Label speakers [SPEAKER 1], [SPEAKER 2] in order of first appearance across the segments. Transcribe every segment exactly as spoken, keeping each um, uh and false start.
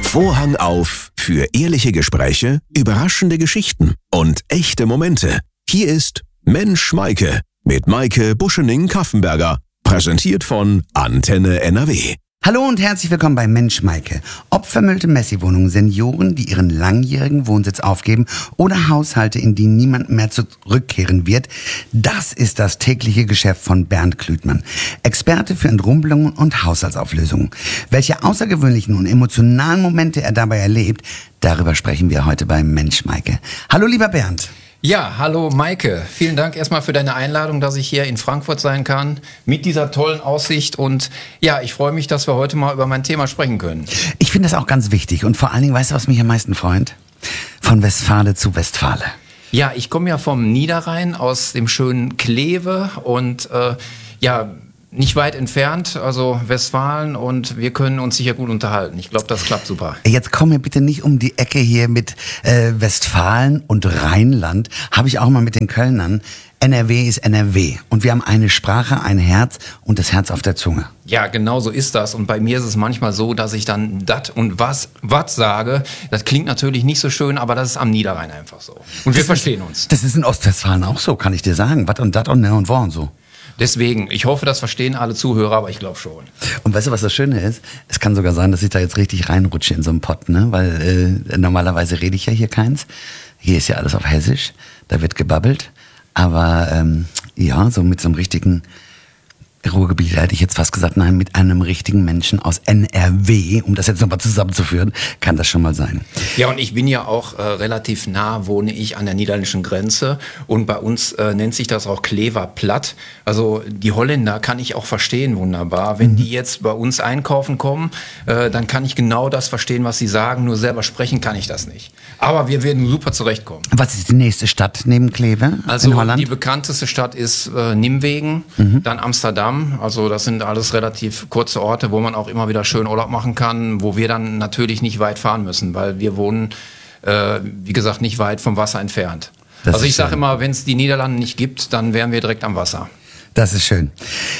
[SPEAKER 1] Vorhang auf für ehrliche Gespräche, überraschende Geschichten und echte Momente. Hier ist Mensch Maike mit Maike Buschening-Kaffenberger. Präsentiert von Antenne N R W.
[SPEAKER 2] Hallo und herzlich willkommen bei Mensch Maike. Ob vermüllte Messi-Wohnungen, Senioren, die ihren langjährigen Wohnsitz aufgeben oder Haushalte, in die niemand mehr zurückkehren wird, das ist das tägliche Geschäft von Bernd Klütmann. Experte für Entrumpelungen und Haushaltsauflösungen. Welche außergewöhnlichen und emotionalen Momente er dabei erlebt, darüber sprechen wir heute bei Mensch Maike. Hallo lieber Bernd.
[SPEAKER 3] Ja, hallo Maike. Vielen Dank erstmal für deine Einladung, dass ich hier in Frankfurt sein kann, mit dieser tollen Aussicht. Und ja, ich freue mich, dass wir heute mal über mein Thema sprechen können.
[SPEAKER 2] Ich finde das auch ganz wichtig. Und vor allen Dingen, weißt du, was mich am meisten freut? Von Westfale zu Westfale.
[SPEAKER 3] Ja, ich komme ja vom Niederrhein, aus dem schönen Kleve und äh, ja, nicht weit entfernt, also Westfalen, und wir können uns sicher gut unterhalten. Ich glaube, das klappt super.
[SPEAKER 2] Jetzt komm mir bitte nicht um die Ecke hier mit äh, Westfalen und Rheinland. Habe ich auch mal mit den Kölnern. N R W ist N R W und wir haben eine Sprache, ein Herz und das Herz auf der Zunge.
[SPEAKER 3] Ja, genau so ist das. Und bei mir ist es manchmal so, dass ich dann dat und was, was sage. Das klingt natürlich nicht so schön, aber das ist am Niederrhein einfach so. Und wir
[SPEAKER 2] das
[SPEAKER 3] verstehen
[SPEAKER 2] ist,
[SPEAKER 3] uns.
[SPEAKER 2] Das ist in Ostwestfalen auch so, kann ich dir sagen. Wat und dat und ne und wo und so.
[SPEAKER 3] Deswegen, ich hoffe, das verstehen alle Zuhörer, aber ich glaube schon.
[SPEAKER 2] Und weißt du, was das Schöne ist? Es kann sogar sein, dass ich da jetzt richtig reinrutsche in so einen Pott, ne? Weil äh, normalerweise rede ich ja hier keins. Hier ist ja alles auf Hessisch, da wird gebabbelt. Aber ähm, ja, so mit so einem richtigen Ruhrgebiet hätte ich jetzt fast gesagt, nein, mit einem richtigen Menschen aus N R W, um das jetzt nochmal zusammenzuführen, kann das schon mal sein.
[SPEAKER 3] Ja, und ich bin ja auch äh, relativ nah, wohne ich an der niederländischen Grenze, und bei uns äh, nennt sich das auch Kleverplatt. Also die Holländer kann ich auch verstehen wunderbar. Wenn mhm. die jetzt bei uns einkaufen kommen, äh, dann kann ich genau das verstehen, was sie sagen, nur selber sprechen kann ich das nicht. Aber wir werden super zurechtkommen.
[SPEAKER 2] Was ist die nächste Stadt neben Kleve
[SPEAKER 3] also
[SPEAKER 2] in Holland?
[SPEAKER 3] Die bekannteste Stadt ist äh, Nimwegen, mhm. dann Amsterdam. Also das sind alles relativ kurze Orte, wo man auch immer wieder schön Urlaub machen kann, wo wir dann natürlich nicht weit fahren müssen, weil wir wohnen, äh, wie gesagt, nicht weit vom Wasser entfernt. Das also ich sage immer, wenn es die Niederlande nicht gibt, dann wären wir direkt am Wasser.
[SPEAKER 2] Das ist schön.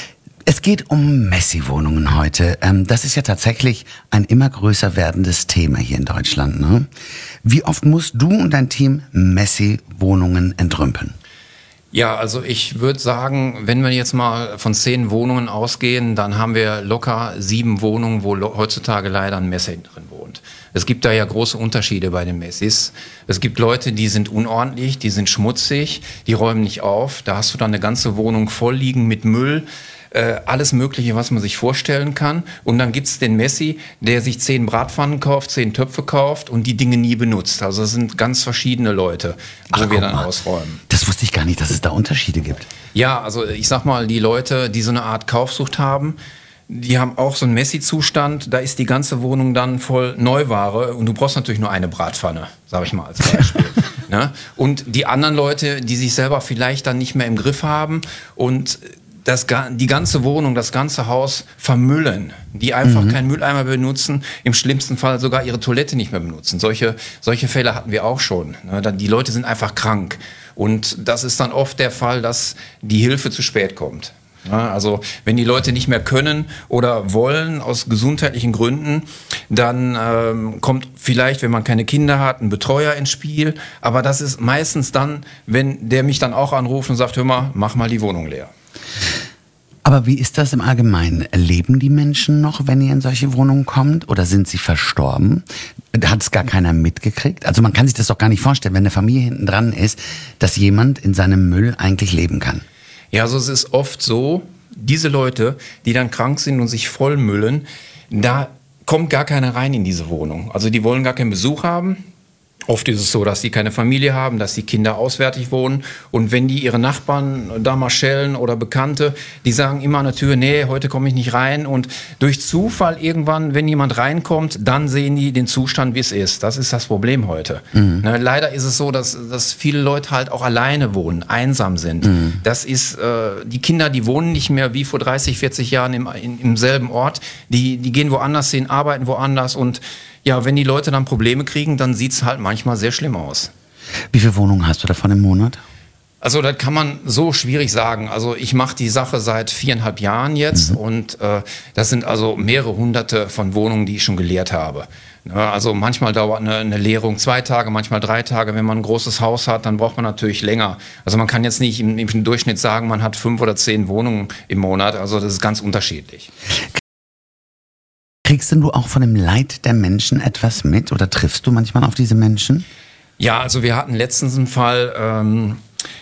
[SPEAKER 2] Es geht um Messi-Wohnungen heute. Das ist ja tatsächlich ein immer größer werdendes Thema hier in Deutschland, ne? Wie oft musst du und dein Team Messi-Wohnungen entrümpeln?
[SPEAKER 3] Ja, also ich würde sagen, wenn wir jetzt mal von zehn Wohnungen ausgehen, dann haben wir locker sieben Wohnungen, wo lo- heutzutage leider ein Messi drin wohnt. Es gibt da ja große Unterschiede bei den Messis. Es gibt Leute, die sind unordentlich, die sind schmutzig, die räumen nicht auf. Da hast du dann eine ganze Wohnung voll liegen mit Müll. Äh, alles Mögliche, was man sich vorstellen kann. Und dann gibt's den Messi, der sich zehn Bratpfannen kauft, zehn Töpfe kauft und die Dinge nie benutzt. Also das sind ganz verschiedene Leute, wo
[SPEAKER 2] Ach,
[SPEAKER 3] wir dann
[SPEAKER 2] mal.
[SPEAKER 3] ausräumen.
[SPEAKER 2] Das wusste ich gar nicht, dass es da Unterschiede gibt.
[SPEAKER 3] Ja, also ich sag mal, die Leute, die so eine Art Kaufsucht haben, die haben auch so einen Messi-Zustand. Da ist die ganze Wohnung dann voll Neuware und du brauchst natürlich nur eine Bratpfanne, sage ich mal als Beispiel. Ne? Und die anderen Leute, die sich selber vielleicht dann nicht mehr im Griff haben und das, die ganze Wohnung, das ganze Haus vermüllen, die einfach mhm. keinen Mülleimer benutzen, im schlimmsten Fall sogar ihre Toilette nicht mehr benutzen. Solche, solche Fälle hatten wir auch schon. Die Leute sind einfach krank. Und das ist dann oft der Fall, dass die Hilfe zu spät kommt. Also wenn die Leute nicht mehr können oder wollen aus gesundheitlichen Gründen, dann ähm, kommt vielleicht, wenn man keine Kinder hat, ein Betreuer ins Spiel. Aber das ist meistens dann, wenn der mich dann auch anruft und sagt, hör mal, mach mal die Wohnung leer.
[SPEAKER 2] Aber wie ist das im Allgemeinen? Leben die Menschen noch, wenn ihr in solche Wohnungen kommt? Oder sind sie verstorben? Hat es gar keiner mitgekriegt? Also man kann sich das doch gar nicht vorstellen, wenn eine Familie hinten dran ist, dass jemand in seinem Müll eigentlich leben kann.
[SPEAKER 3] Ja, also es ist oft so, diese Leute, die dann krank sind und sich vollmüllen, da kommt gar keiner rein in diese Wohnung. Also die wollen gar keinen Besuch haben. Oft ist es so, dass die keine Familie haben, dass die Kinder auswärtig wohnen. Und wenn die ihre Nachbarn da mal schellen oder Bekannte, die sagen immer an der Tür, nee, heute komme ich nicht rein. Und durch Zufall irgendwann, wenn jemand reinkommt, dann sehen die den Zustand, wie es ist. Das ist das Problem heute. Mhm. Na, leider ist es so, dass, dass viele Leute halt auch alleine wohnen, einsam sind. Mhm. Das ist, äh, die Kinder, die wohnen nicht mehr wie vor dreißig, vierzig Jahren im, in, im selben Ort. Die, die gehen woanders hin, arbeiten woanders und ja, wenn die Leute dann Probleme kriegen, dann sieht's halt manchmal sehr schlimm aus.
[SPEAKER 2] Wie viele Wohnungen hast du davon im Monat?
[SPEAKER 3] Also das kann man so schwierig sagen. Also ich mache die Sache seit viereinhalb Jahren jetzt mhm. und äh, das sind also mehrere hunderte von Wohnungen, die ich schon geleert habe. Also manchmal dauert eine, eine Leerung zwei Tage, manchmal drei Tage. Wenn man ein großes Haus hat, dann braucht man natürlich länger. Also man kann jetzt nicht im, im Durchschnitt sagen, man hat fünf oder zehn Wohnungen im Monat. Also das ist ganz unterschiedlich.
[SPEAKER 2] Kriegst denn du auch von dem Leid der Menschen etwas mit oder triffst du manchmal auf diese Menschen?
[SPEAKER 3] Ja, also wir hatten letztens einen Fall, ähm,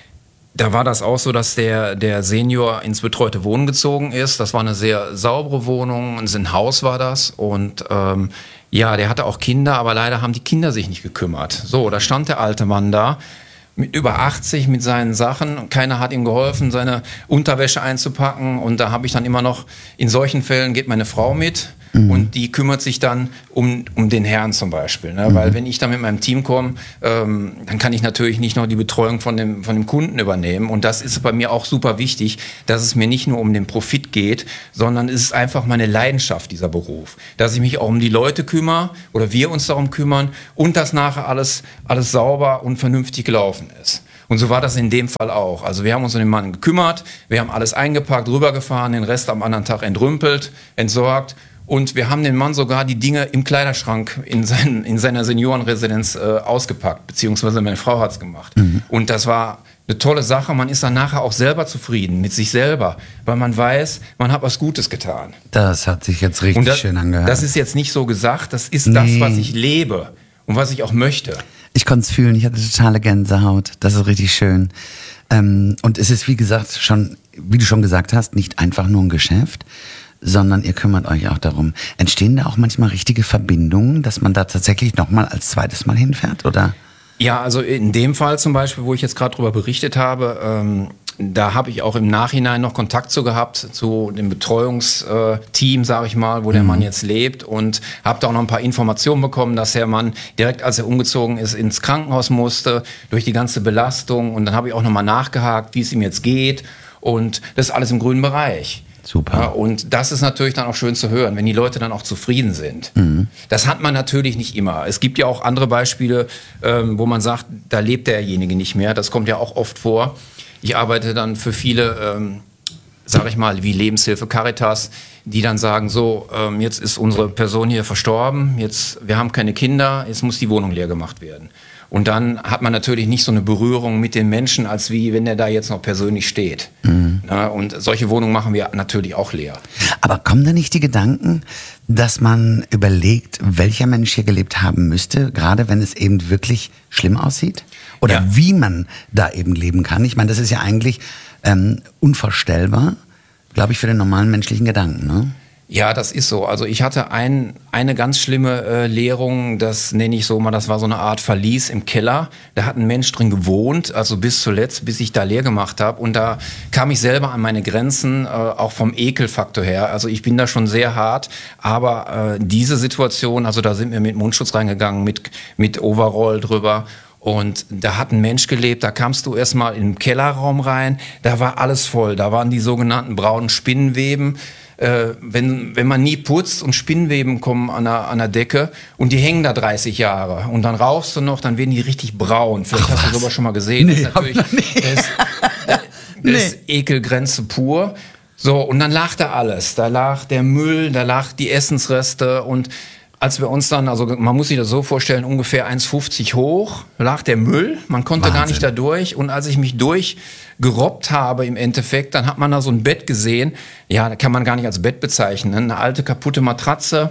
[SPEAKER 3] da war das auch so, dass der, der Senior ins betreute Wohnen gezogen ist. Das war eine sehr saubere Wohnung, ein Haus war das und ähm, ja, der hatte auch Kinder, aber leider haben die Kinder sich nicht gekümmert. So, da stand der alte Mann da mit über achtzig mit seinen Sachen. Keiner hat ihm geholfen, seine Unterwäsche einzupacken. Und da habe ich dann immer noch, in solchen Fällen geht meine Frau mit. Mhm. Und die kümmert sich dann um, um den Herrn zum Beispiel. Ne? Mhm. Weil wenn ich dann mit meinem Team komme, ähm, dann kann ich natürlich nicht noch die Betreuung von dem, von dem Kunden übernehmen. Und das ist bei mir auch super wichtig, dass es mir nicht nur um den Profit geht, sondern es ist einfach meine Leidenschaft, dieser Beruf. Dass ich mich auch um die Leute kümmere oder wir uns darum kümmern und dass nachher alles, alles sauber und vernünftig gelaufen ist. Und so war das in dem Fall auch. Also wir haben uns um den Mann gekümmert, wir haben alles eingepackt, rübergefahren, den Rest am anderen Tag entrümpelt, entsorgt. Und wir haben den Mann sogar die Dinge im Kleiderschrank in, sein, in seiner Seniorenresidenz äh, ausgepackt, beziehungsweise meine Frau hat's gemacht. Mhm. Und das war eine tolle Sache. Man ist dann nachher auch selber zufrieden mit sich selber, weil man weiß, man hat was Gutes getan.
[SPEAKER 2] Das hat sich jetzt richtig
[SPEAKER 3] das,
[SPEAKER 2] schön angehört.
[SPEAKER 3] Das ist jetzt nicht so gesagt, das ist
[SPEAKER 2] nee.
[SPEAKER 3] das, was ich lebe und was ich auch möchte.
[SPEAKER 2] Ich konnte es fühlen, ich hatte totale Gänsehaut. Das ist richtig schön. Ähm, und es ist, wie gesagt, schon, wie du schon gesagt hast, nicht einfach nur ein Geschäft, sondern ihr kümmert euch auch darum. Entstehen da auch manchmal richtige Verbindungen, dass man da tatsächlich nochmal als zweites Mal hinfährt, oder?
[SPEAKER 3] Ja, also in dem Fall zum Beispiel, wo ich jetzt gerade drüber berichtet habe, ähm, da habe ich auch im Nachhinein noch Kontakt zu gehabt, zu dem Betreuungsteam, sage ich mal, wo der Mann jetzt lebt und habe da auch noch ein paar Informationen bekommen, dass der Mann direkt, als er umgezogen ist, ins Krankenhaus musste, durch die ganze Belastung. Und dann habe ich auch nochmal nachgehakt, wie es ihm jetzt geht. Und das ist alles im grünen Bereich.
[SPEAKER 2] Super.
[SPEAKER 3] Ja, und das ist natürlich dann auch schön zu hören, wenn die Leute dann auch zufrieden sind. Mhm. Das hat man natürlich nicht immer. Es gibt ja auch andere Beispiele, ähm, wo man sagt, da lebt derjenige nicht mehr. Das kommt ja auch oft vor. Ich arbeite dann für viele, ähm, sage ich mal, wie Lebenshilfe Caritas, die dann sagen, so, ähm, jetzt ist unsere Person hier verstorben, jetzt, wir haben keine Kinder, jetzt muss die Wohnung leer gemacht werden. Und dann hat man natürlich nicht so eine Berührung mit den Menschen, als wie wenn der da jetzt noch persönlich steht. Mhm. Ja, und solche Wohnungen machen wir natürlich auch leer.
[SPEAKER 2] Aber kommen da nicht die Gedanken, dass man überlegt, welcher Mensch hier gelebt haben müsste, gerade wenn es eben wirklich schlimm aussieht? Oder ja. wie man da eben leben kann? Ich meine, das ist ja eigentlich ähm, unvorstellbar, glaube ich, für den normalen menschlichen Gedanken, ne?
[SPEAKER 3] Ja, das ist so. Also ich hatte ein, eine ganz schlimme äh, Leerung, das nenne ich so mal, das war so eine Art Verlies im Keller. Da hat ein Mensch drin gewohnt, also bis zuletzt, bis ich da leer gemacht habe. Und da kam ich selber an meine Grenzen, äh, auch vom Ekelfaktor her. Also ich bin da schon sehr hart, aber äh, diese Situation, also da sind wir mit Mundschutz reingegangen, mit, mit Overall drüber. Und da hat ein Mensch gelebt, da kamst du erstmal in den Kellerraum rein, da war alles voll, da waren die sogenannten braunen Spinnenweben. Äh, wenn, wenn man nie putzt und Spinnweben kommen an der, an der Decke und die hängen da dreißig Jahre und dann rauchst du noch, dann werden die richtig braun. Vielleicht Ach, hast was? du sowas schon mal gesehen. Nee, das ist natürlich das, das nee. ist Ekelgrenze pur. So, und dann lag da alles. Da lag der Müll, da lag die Essensreste und als wir uns dann, also man muss sich das so vorstellen, ungefähr eins fünfzig hoch lag der Müll. Man konnte Wahnsinn. gar nicht da durch. Und als ich mich durchgerobbt habe im Endeffekt, dann hat man da so ein Bett gesehen. Ja, kann man gar nicht als Bett bezeichnen. Eine alte, kaputte Matratze.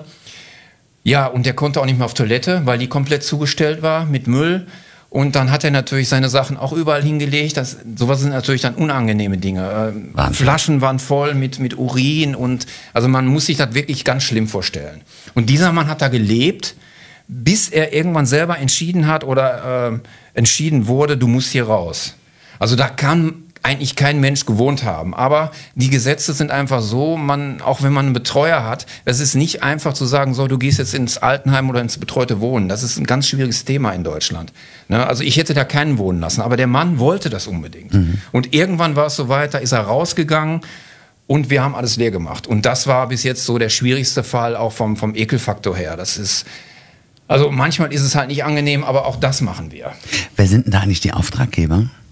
[SPEAKER 3] Ja, und der konnte auch nicht mehr auf Toilette, weil die komplett zugestellt war mit Müll. Und dann hat er natürlich seine Sachen auch überall hingelegt. Das, sowas sind natürlich dann unangenehme Dinge. Wahnsinn. Flaschen waren voll mit, mit Urin und also man muss sich das wirklich ganz schlimm vorstellen. Und dieser Mann hat da gelebt, bis er irgendwann selber entschieden hat oder äh, entschieden wurde, du musst hier raus. Also da kann eigentlich kein Mensch gewohnt haben. Aber die Gesetze sind einfach so, man, auch wenn man einen Betreuer hat, es ist nicht einfach zu sagen, so, du gehst jetzt ins Altenheim oder ins betreute Wohnen. Das ist ein ganz schwieriges Thema in Deutschland. Ne? Also ich hätte da keinen wohnen lassen, aber der Mann wollte das unbedingt. Mhm. Und irgendwann war es so weit, da ist er rausgegangen und wir haben alles leer gemacht. Und das war bis jetzt so der schwierigste Fall, auch vom, vom Ekelfaktor her. Das ist, also manchmal ist es halt nicht angenehm, aber auch das machen wir.
[SPEAKER 2] Wer sind denn da eigentlich die Auftraggeber?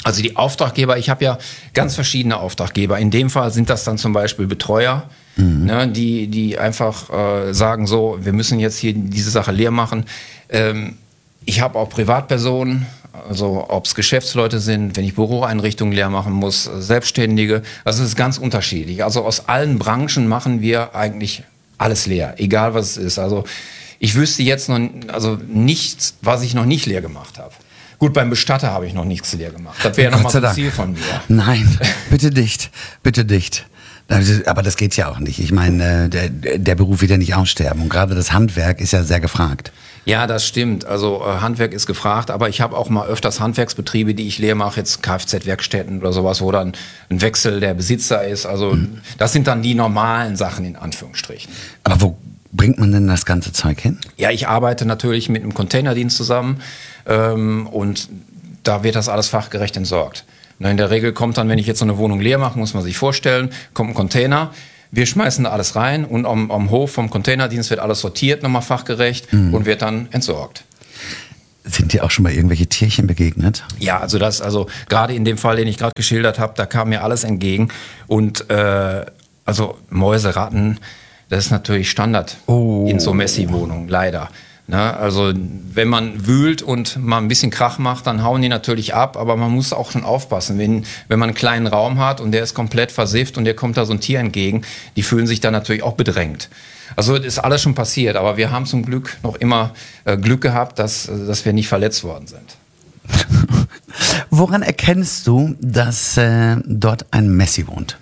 [SPEAKER 3] Also die Auftraggeber, ich habe ja ganz verschiedene Auftraggeber. In dem Fall sind das dann zum Beispiel Betreuer, mhm. ne, die, die einfach äh, sagen so, wir müssen jetzt hier diese Sache leer machen. Ähm, ich habe auch Privatpersonen, also ob es Geschäftsleute sind, wenn ich Büroeinrichtungen leer machen muss, Selbstständige. Also es ist ganz unterschiedlich. Also aus allen Branchen machen wir eigentlich alles leer, egal was es ist. Also ich wüsste jetzt noch also nichts, was ich noch nicht leer gemacht habe. Gut, beim Bestatter habe ich noch nichts leer gemacht. Das wäre ja nochmal so ein Ziel von mir.
[SPEAKER 2] Nein, bitte nicht, bitte nicht. Aber das geht ja auch nicht. Ich meine, der, der Beruf wird ja nicht aussterben. Und gerade das Handwerk ist ja sehr gefragt.
[SPEAKER 3] Ja, das stimmt. Also äh, Handwerk ist gefragt, aber ich habe auch mal öfters Handwerksbetriebe, die ich leer mache, jetzt Kfz-Werkstätten oder sowas, wo dann ein Wechsel der Besitzer ist. Also hm. das sind dann die normalen Sachen in Anführungsstrichen.
[SPEAKER 2] Aber wo bringt man denn das ganze Zeug hin?
[SPEAKER 3] Ja, ich arbeite natürlich mit einem Containerdienst zusammen ähm, und da wird das alles fachgerecht entsorgt. Na, in der Regel kommt dann, wenn ich jetzt so eine Wohnung leer mache, muss man sich vorstellen, kommt ein Container, wir schmeißen da alles rein und am, am Hof vom Containerdienst wird alles sortiert, nochmal fachgerecht mhm. und wird dann entsorgt.
[SPEAKER 2] Sind dir auch schon mal irgendwelche Tierchen begegnet?
[SPEAKER 3] Ja, also das, also gerade in dem Fall, den ich gerade geschildert habe, da kam mir alles entgegen und äh, also Mäuse, Ratten, das ist natürlich Standard oh. in so Messi-Wohnungen, leider. Ne? Also wenn man wühlt und mal ein bisschen Krach macht, dann hauen die natürlich ab, aber man muss auch schon aufpassen. Wenn, wenn man einen kleinen Raum hat und der ist komplett versifft und der kommt da so ein Tier entgegen, die fühlen sich dann natürlich auch bedrängt. Also das ist alles schon passiert, aber wir haben zum Glück noch immer äh, Glück gehabt, dass, dass wir nicht verletzt worden sind.
[SPEAKER 2] Woran erkennst du, dass äh, dort ein Messi wohnt?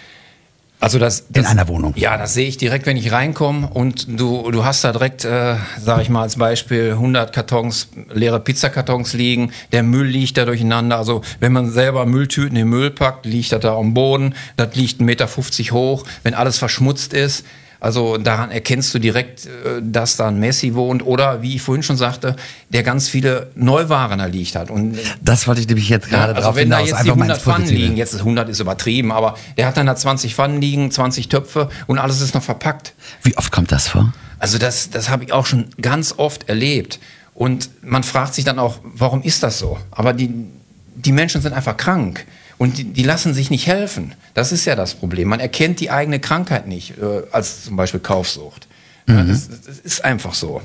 [SPEAKER 3] Also das, das,
[SPEAKER 2] in einer Wohnung?
[SPEAKER 3] Ja, das sehe ich direkt, wenn ich reinkomme und du, du hast da direkt, äh, sage ich mal als Beispiel, hundert Kartons, leere Pizzakartons liegen, der Müll liegt da durcheinander. Also wenn man selber Mülltüten in den Müll packt, liegt das da am Boden, das liegt ein Meter fünfzig hoch, wenn alles verschmutzt ist. Also daran erkennst du direkt, dass da ein Messi wohnt oder, wie ich vorhin schon sagte, der ganz viele Neuwaren da liegt hat. Und
[SPEAKER 2] das wollte ich nämlich jetzt gerade
[SPEAKER 3] ja,
[SPEAKER 2] drauf
[SPEAKER 3] also wenn
[SPEAKER 2] hinaus.
[SPEAKER 3] da jetzt die hundert Pfannen liegen, jetzt ist hundert ist übertrieben, aber der hat dann da zwanzig Pfannen liegen, zwanzig Töpfe und alles ist noch verpackt.
[SPEAKER 2] Wie oft kommt das vor?
[SPEAKER 3] Also das, das habe ich auch schon ganz oft erlebt. Und man fragt sich dann auch, warum ist das so? Aber die, die Menschen sind einfach krank. Und die, die lassen sich nicht helfen. Das ist ja das Problem. Man erkennt die eigene Krankheit nicht, äh, als zum Beispiel Kaufsucht. Mhm. Ja, das, das ist einfach so.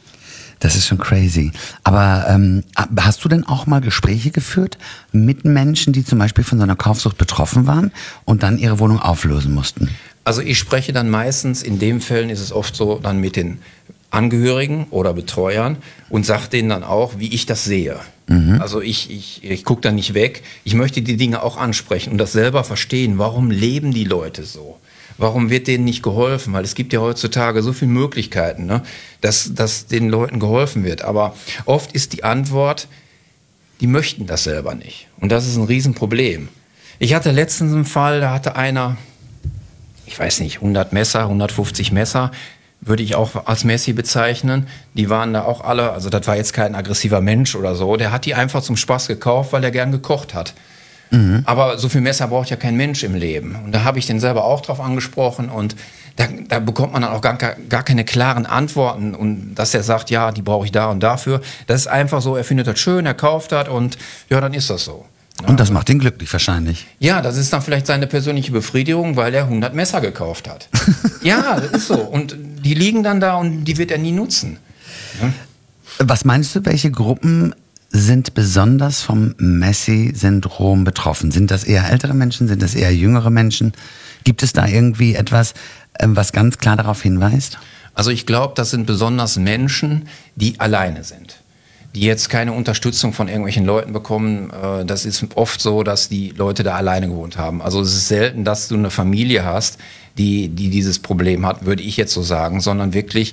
[SPEAKER 2] Das ist schon crazy. Aber ähm, hast du denn auch mal Gespräche geführt mit Menschen, die zum Beispiel von so einer Kaufsucht betroffen waren und dann ihre Wohnung auflösen mussten?
[SPEAKER 3] Also ich spreche dann meistens, in den Fällen ist es oft so, dann mit den Angehörigen oder Betreuern und sage denen dann auch, wie ich das sehe. Mhm. Also ich, ich, ich gucke da nicht weg. Ich möchte die Dinge auch ansprechen und das selber verstehen. Warum leben die Leute so? Warum wird denen nicht geholfen? Weil es gibt ja heutzutage so viele Möglichkeiten, ne? dass, dass den Leuten geholfen wird. Aber oft ist die Antwort, die möchten das selber nicht. Und das ist ein Riesenproblem. Ich hatte letztens einen Fall, da hatte einer, ich weiß nicht, hundert Messer, hundertfünfzig Messer, würde ich auch als Messi bezeichnen. Die waren da auch alle, also das war jetzt kein aggressiver Mensch oder so, der hat die einfach zum Spaß gekauft, weil er gern gekocht hat. Mhm. Aber so viel Messer braucht ja kein Mensch im Leben. Und da habe ich den selber auch drauf angesprochen und da, da bekommt man dann auch gar, gar keine klaren Antworten und dass er sagt, ja, die brauche ich da und dafür. Das ist einfach so, er findet das schön, er kauft das und ja, dann ist das so.
[SPEAKER 2] Und das macht ihn glücklich wahrscheinlich.
[SPEAKER 3] Ja, das ist dann vielleicht seine persönliche Befriedigung, weil er hundert Messer gekauft hat. Ja, das ist so. Und die liegen dann da und die wird er nie nutzen. Ja?
[SPEAKER 2] Was meinst du, welche Gruppen sind besonders vom Messi-Syndrom betroffen? Sind das eher ältere Menschen? Sind das eher jüngere Menschen? Gibt es da irgendwie etwas, was ganz klar darauf hinweist?
[SPEAKER 3] Also ich glaube, das sind besonders Menschen, die alleine sind, die jetzt keine Unterstützung von irgendwelchen Leuten bekommen. Das ist oft so, dass die Leute da alleine gewohnt haben. Also es ist selten, dass du eine Familie hast, die, die dieses Problem hat, würde ich jetzt so sagen, sondern wirklich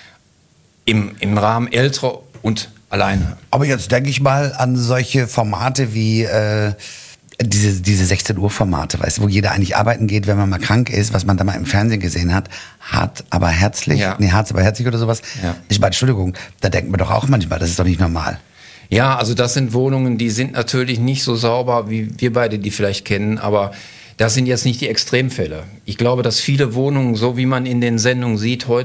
[SPEAKER 3] im, im Rahmen ältere und alleine.
[SPEAKER 2] Aber jetzt denke ich mal an solche Formate wie äh, diese, diese sechzehn Uhr Formate, weißt du, wo jeder eigentlich arbeiten geht, wenn man mal krank ist, was man da mal im Fernsehen gesehen hat. Hart, aber herzlich.
[SPEAKER 3] Ja.
[SPEAKER 2] Nee, hart, aber herzlich oder sowas. Ja. Ich meine, Entschuldigung, da denkt man doch auch manchmal, das ist doch nicht normal.
[SPEAKER 3] Ja, also das sind Wohnungen, die sind natürlich nicht so sauber, wie wir beide die vielleicht kennen, aber das sind jetzt nicht die Extremfälle. Ich glaube, dass viele Wohnungen, so wie man in den Sendungen sieht, heute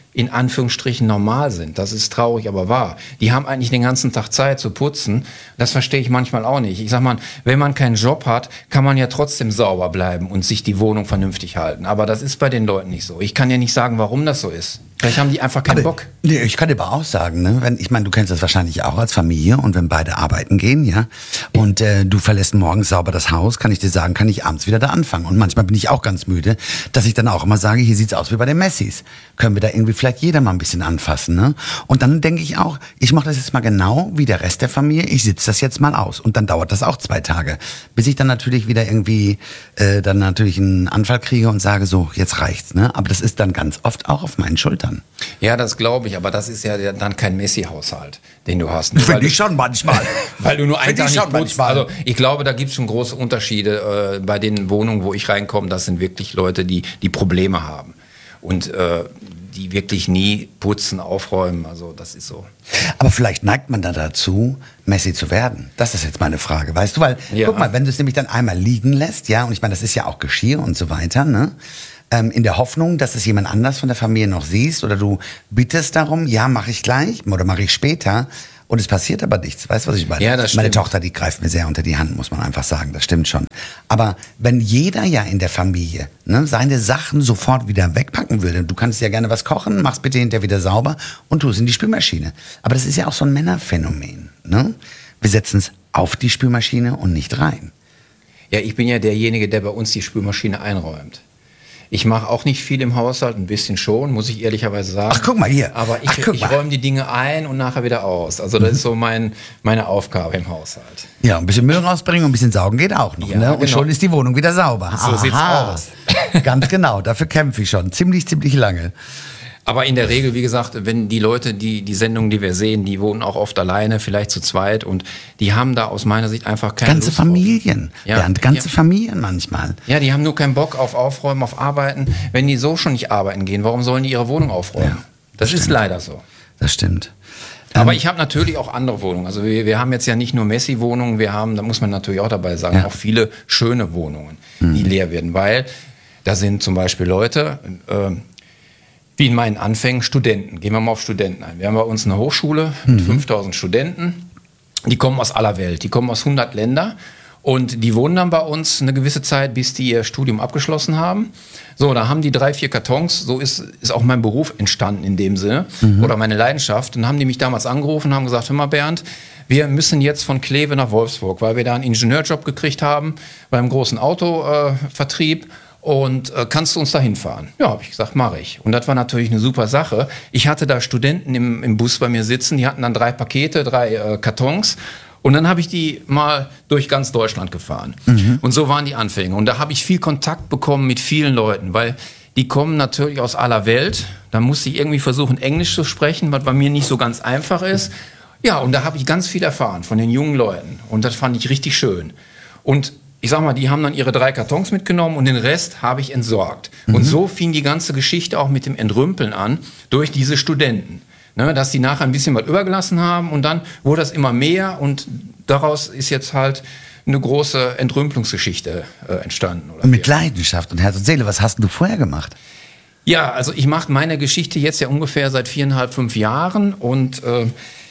[SPEAKER 3] in Anführungsstrichen normal sind. Das ist traurig, aber wahr. Die haben eigentlich den ganzen Tag Zeit zu putzen. Das verstehe ich manchmal auch nicht. Ich sag mal, wenn man keinen Job hat, kann man ja trotzdem sauber bleiben und sich die Wohnung vernünftig halten. Aber das ist bei den Leuten nicht so. Ich kann ja nicht sagen, warum das so ist. Vielleicht haben die einfach keinen
[SPEAKER 2] aber,
[SPEAKER 3] Bock.
[SPEAKER 2] Nee, ich kann dir aber auch sagen, ne, wenn, ich meine, du kennst das wahrscheinlich auch als Familie und wenn beide arbeiten gehen, ja, und äh, du verlässt morgens sauber das Haus, kann ich dir sagen, kann ich abends wieder da anfangen. Und manchmal bin ich auch ganz müde, dass ich dann auch immer sage, hier sieht's aus wie bei den Messis. Können wir da irgendwie vielleicht jeder mal ein bisschen anfassen, ne? Und dann denke ich auch, ich mache das jetzt mal genau wie der Rest der Familie, ich sitze das jetzt mal aus. Und dann dauert das auch zwei Tage, bis ich dann natürlich wieder irgendwie äh, dann natürlich einen Anfall kriege und sage, so, jetzt reicht's, ne? Aber das ist dann ganz oft auch auf meinen Schultern.
[SPEAKER 3] Ja, das glaube ich, aber das ist ja dann kein Messi-Haushalt, den du hast.
[SPEAKER 2] Finde ich schon manchmal.
[SPEAKER 3] Weil du nur einen Tag nicht putzt.
[SPEAKER 2] Manchmal.
[SPEAKER 3] Also ich glaube, da gibt es schon große Unterschiede äh, bei den Wohnungen, wo ich reinkomme. Das sind wirklich Leute, die, die Probleme haben und äh, die wirklich nie putzen, aufräumen. Also das ist so.
[SPEAKER 2] Aber vielleicht neigt man da dazu, Messi zu werden. Das ist jetzt meine Frage, weißt du? Weil,
[SPEAKER 3] ja.
[SPEAKER 2] guck mal, wenn du es nämlich dann einmal liegen lässt, ja, und ich meine, das ist ja auch Geschirr und so weiter, ne? Ähm, in der Hoffnung, dass es jemand anders von der Familie noch siehst oder du bittest darum, ja, mache ich gleich oder mache ich später und es passiert aber nichts. Weißt du, was ich meine?
[SPEAKER 3] Ja, das
[SPEAKER 2] meine
[SPEAKER 3] stimmt.
[SPEAKER 2] Tochter, die greift mir sehr unter die Hand, muss man einfach sagen, das stimmt schon. Aber wenn jeder ja in der Familie, ne, seine Sachen sofort wieder wegpacken würde, du kannst ja gerne was kochen, machst bitte hinterher wieder sauber und tu es in die Spülmaschine. Aber das ist ja auch so ein Männerphänomen. Ne? Wir setzen es auf die Spülmaschine und nicht rein.
[SPEAKER 3] Ja, ich bin ja derjenige, der bei uns die Spülmaschine einräumt. Ich mache auch nicht viel im Haushalt, ein bisschen schon, muss ich ehrlicherweise sagen.
[SPEAKER 2] Ach, guck mal hier.
[SPEAKER 3] Aber ich,
[SPEAKER 2] Ach,
[SPEAKER 3] ich räume die Dinge ein und nachher wieder aus. Also das mhm. ist so mein, meine Aufgabe im Haushalt.
[SPEAKER 2] Ja, ein bisschen Müll rausbringen und ein bisschen saugen geht auch noch.
[SPEAKER 3] Ja,
[SPEAKER 2] ne? Und
[SPEAKER 3] genau.
[SPEAKER 2] schon ist die Wohnung wieder sauber.
[SPEAKER 3] So sieht's aus.
[SPEAKER 2] Ganz genau, dafür kämpfe ich schon. Ziemlich, ziemlich lange.
[SPEAKER 3] Aber in der Regel, wie gesagt, wenn die Leute, die die Sendungen, die wir sehen, die wohnen auch oft alleine, vielleicht zu zweit und die haben da aus meiner Sicht einfach keine
[SPEAKER 2] Ganze
[SPEAKER 3] Lust
[SPEAKER 2] Familien.
[SPEAKER 3] Ja,
[SPEAKER 2] Ja, ganze
[SPEAKER 3] ja.
[SPEAKER 2] Familien manchmal.
[SPEAKER 3] Ja, die haben nur keinen Bock auf Aufräumen, auf Arbeiten. Wenn die so schon nicht arbeiten gehen, warum sollen die ihre Wohnung aufräumen?
[SPEAKER 2] Ja,
[SPEAKER 3] das
[SPEAKER 2] das
[SPEAKER 3] ist
[SPEAKER 2] stimmt.
[SPEAKER 3] leider so.
[SPEAKER 2] Das stimmt.
[SPEAKER 3] Aber
[SPEAKER 2] Ähm,
[SPEAKER 3] ich habe natürlich auch andere Wohnungen. Also wir, wir haben jetzt ja nicht nur Messi-Wohnungen, wir haben, da muss man natürlich auch dabei sagen,
[SPEAKER 2] Ja.
[SPEAKER 3] auch viele schöne Wohnungen, die leer werden. Weil da sind zum Beispiel Leute, äh, wie in meinen Anfängen, Studenten. Gehen wir mal auf Studenten ein. Wir haben bei uns eine Hochschule mit fünftausend Studenten. Die kommen aus aller Welt. Die kommen aus hundert Länder. Und die wohnen dann bei uns eine gewisse Zeit, bis die ihr Studium abgeschlossen haben. So, da haben die drei, vier Kartons. So ist, ist auch mein Beruf entstanden in dem Sinne. Mhm. Oder meine Leidenschaft. Und dann haben die mich damals angerufen und haben gesagt, hör mal Bernd, wir müssen jetzt von Kleve nach Wolfsburg, weil wir da einen Ingenieurjob gekriegt haben beim großen Autovertrieb. Äh, Und äh, kannst du uns da hinfahren? Ja, habe ich gesagt, mache ich. Und das war natürlich eine super Sache. Ich hatte da Studenten im, im Bus bei mir sitzen, die hatten dann drei Pakete, drei äh, Kartons. Und dann habe ich die mal durch ganz Deutschland gefahren. Mhm. Und so waren die Anfänge. Und da habe ich viel Kontakt bekommen mit vielen Leuten, weil die kommen natürlich aus aller Welt. Da musste ich irgendwie versuchen, Englisch zu sprechen, was bei mir nicht so ganz einfach ist. Ja, und da habe ich ganz viel erfahren von den jungen Leuten. Und das fand ich richtig schön. Und ich sag mal, die haben dann ihre drei Kartons mitgenommen und den Rest habe ich entsorgt. Mhm. Und so fing die ganze Geschichte auch mit dem Entrümpeln an, durch diese Studenten. Ne, dass die nachher ein bisschen was übergelassen haben und dann wurde das immer mehr und daraus ist jetzt halt eine große Entrümpelungsgeschichte äh, entstanden. Oder
[SPEAKER 2] mit Leidenschaft und Herz und Seele. Was hast du vorher gemacht?
[SPEAKER 3] Ja, also ich mache meine Geschichte jetzt ja ungefähr seit viereinhalb, fünf Jahren und äh,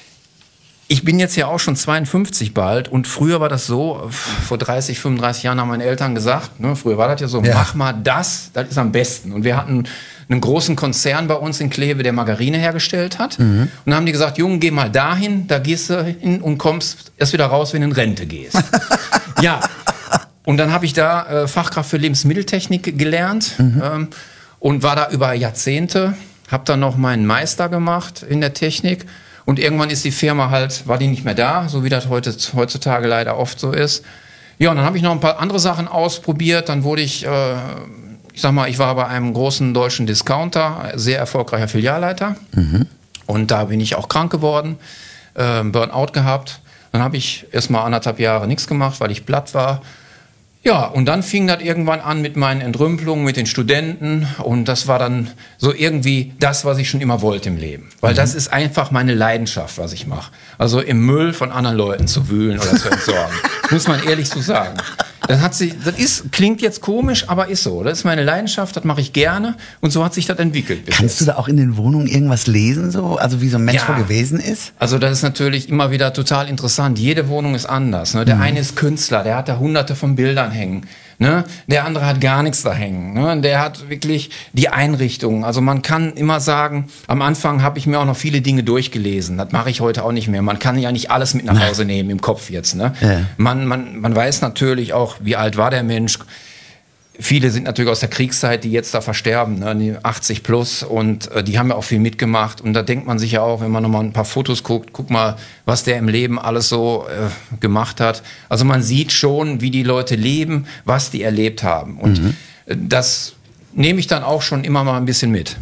[SPEAKER 3] ich bin jetzt ja auch schon zweiundfünfzig bald und früher war das so, vor dreißig, fünfunddreißig Jahren haben meine Eltern gesagt, ne, früher war das ja so, ja. mach mal das, das ist am besten. Und wir hatten einen großen Konzern bei uns in Kleve, der Margarine hergestellt hat. Mhm. Und dann haben die gesagt, Junge, geh mal dahin, da gehst du hin und kommst erst wieder raus, wenn du in Rente gehst. Ja, und dann habe ich da äh, Fachkraft für Lebensmitteltechnik gelernt mhm. ähm, und war da über Jahrzehnte, habe dann noch meinen Meister gemacht in der Technik. Und irgendwann ist die Firma halt, war die nicht mehr da, so wie das heute, heutzutage leider oft so ist. Ja, und dann habe ich noch ein paar andere Sachen ausprobiert. Dann wurde ich, äh, ich sag mal, ich war bei einem großen deutschen Discounter, sehr erfolgreicher Filialleiter. Mhm. Und da bin ich auch krank geworden, äh, Burnout gehabt. Dann habe ich erstmal anderthalb Jahre nichts gemacht, weil ich platt war. Ja, und dann fing das irgendwann an mit meinen Entrümpelungen, mit den Studenten. Und das war dann so irgendwie das, was ich schon immer wollte im Leben. Weil mhm. das ist einfach meine Leidenschaft, was ich mache. Also im Müll von anderen Leuten zu wühlen oder zu entsorgen. Muss man ehrlich so sagen. Dann hat sie, das ist, klingt jetzt komisch, aber ist so. Das ist meine Leidenschaft, das mache ich gerne und so hat sich das entwickelt.
[SPEAKER 2] Kannst du da auch in den Wohnungen irgendwas lesen, so? Also wie so ein Mensch
[SPEAKER 3] Ja.
[SPEAKER 2] wohl gewesen ist?
[SPEAKER 3] Also das ist natürlich immer wieder total interessant. Jede Wohnung ist anders. Ne? Der
[SPEAKER 2] Mhm.
[SPEAKER 3] eine ist Künstler, der hat da hunderte von Bildern hängen. Ne? Der andere hat gar nichts da hängen. Ne? Der hat wirklich die Einrichtung. Also man kann immer sagen, am Anfang habe ich mir auch noch viele Dinge durchgelesen. Das mache ich heute auch nicht mehr. Man kann ja nicht alles mit nach Hause nehmen im Kopf jetzt. Ne?
[SPEAKER 2] Ja.
[SPEAKER 3] Man, man, man weiß natürlich auch, wie alt war der Mensch. Viele sind natürlich aus der Kriegszeit, die jetzt da versterben, ne, die achtzig plus und äh, die haben ja auch viel mitgemacht und da denkt man sich ja auch, wenn man nochmal ein paar Fotos guckt, guck mal, was der im Leben alles so äh, gemacht hat. Also man sieht schon, wie die Leute leben, was die erlebt haben und mhm. äh, das nehme ich dann auch schon immer mal ein bisschen mit.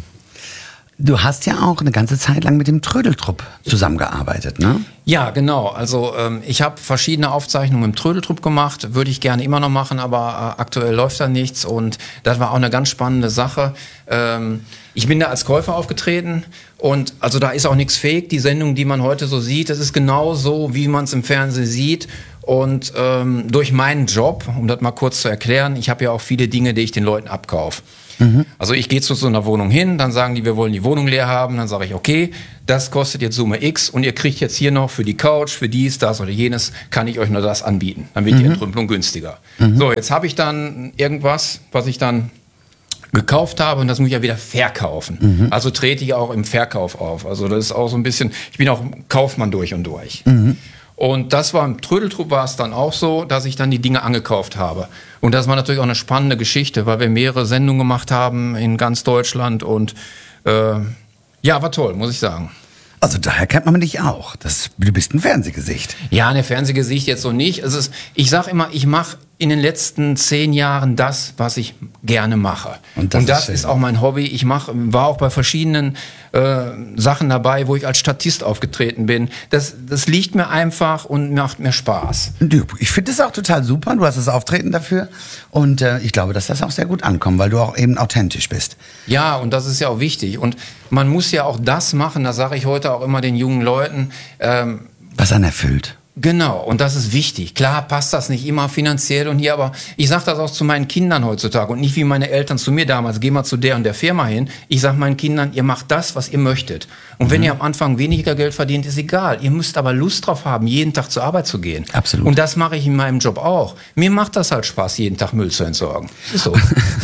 [SPEAKER 2] Du hast ja auch eine ganze Zeit lang mit dem Trödeltrupp zusammengearbeitet, ne?
[SPEAKER 3] Ja, genau. Also ähm, ich habe verschiedene Aufzeichnungen im Trödeltrupp gemacht, würde ich gerne immer noch machen, aber äh, aktuell läuft da nichts und das war auch eine ganz spannende Sache. Ähm, ich bin da als Käufer aufgetreten und also da ist auch nichts fake. Die Sendung, die man heute so sieht, das ist genau so, wie man es im Fernsehen sieht. Und ähm, durch meinen Job, um das mal kurz zu erklären, ich habe ja auch viele Dinge, die ich den Leuten abkaufe. Mhm. Also ich gehe zu so einer Wohnung hin, dann sagen die, wir wollen die Wohnung leer haben, dann sage ich, okay, das kostet jetzt Summe X und ihr kriegt jetzt hier noch für die Couch, für dies, das oder jenes, kann ich euch nur das anbieten. Dann wird mhm. die Entrümpelung günstiger. Mhm. So, jetzt habe ich dann irgendwas, was ich dann gekauft habe und das muss ich ja wieder verkaufen. Mhm. Also trete ich auch im Verkauf auf. Also das ist auch so ein bisschen, ich bin auch Kaufmann durch und durch. Mhm. Und das war im Trödeltrupp war es dann auch so, dass ich dann die Dinge angekauft habe. Und das war natürlich auch eine spannende Geschichte, weil wir mehrere Sendungen gemacht haben in ganz Deutschland und äh, ja, war toll, muss ich sagen.
[SPEAKER 2] Also daher kennt man dich auch. Das, du bist ein Fernsehgesicht.
[SPEAKER 3] Ja, ein Fernsehgesicht jetzt so nicht. Es ist, ich sag immer, ich mache in den letzten zehn Jahren das, was ich gerne mache. Und das, Und das ist, ist auch mein Hobby. Ich mach, war auch bei verschiedenen äh, Sachen dabei, wo ich als Statist aufgetreten bin. Das, das liegt mir einfach und macht mir Spaß.
[SPEAKER 2] Ich finde es auch total super. Du hast das Auftreten dafür. Und äh, ich glaube, dass das auch sehr gut ankommt, weil du auch eben authentisch bist.
[SPEAKER 3] Ja, und das ist ja auch wichtig. Und man muss ja auch das machen, das sage ich heute auch immer den jungen Leuten. Ähm,
[SPEAKER 2] was einen erfüllt.
[SPEAKER 3] Genau, und das ist wichtig. Klar passt das nicht immer finanziell und hier, aber ich sage das auch zu meinen Kindern heutzutage und nicht wie meine Eltern zu mir damals, geh mal zu der und der Firma hin. Ich sage meinen Kindern, ihr macht das, was ihr möchtet. Und mhm. wenn ihr am Anfang weniger Geld verdient, ist egal. Ihr müsst aber Lust drauf haben, jeden Tag zur Arbeit zu gehen.
[SPEAKER 2] Absolut.
[SPEAKER 3] Und das mache ich in meinem Job auch. Mir macht das halt Spaß, jeden Tag Müll zu entsorgen. Ist so.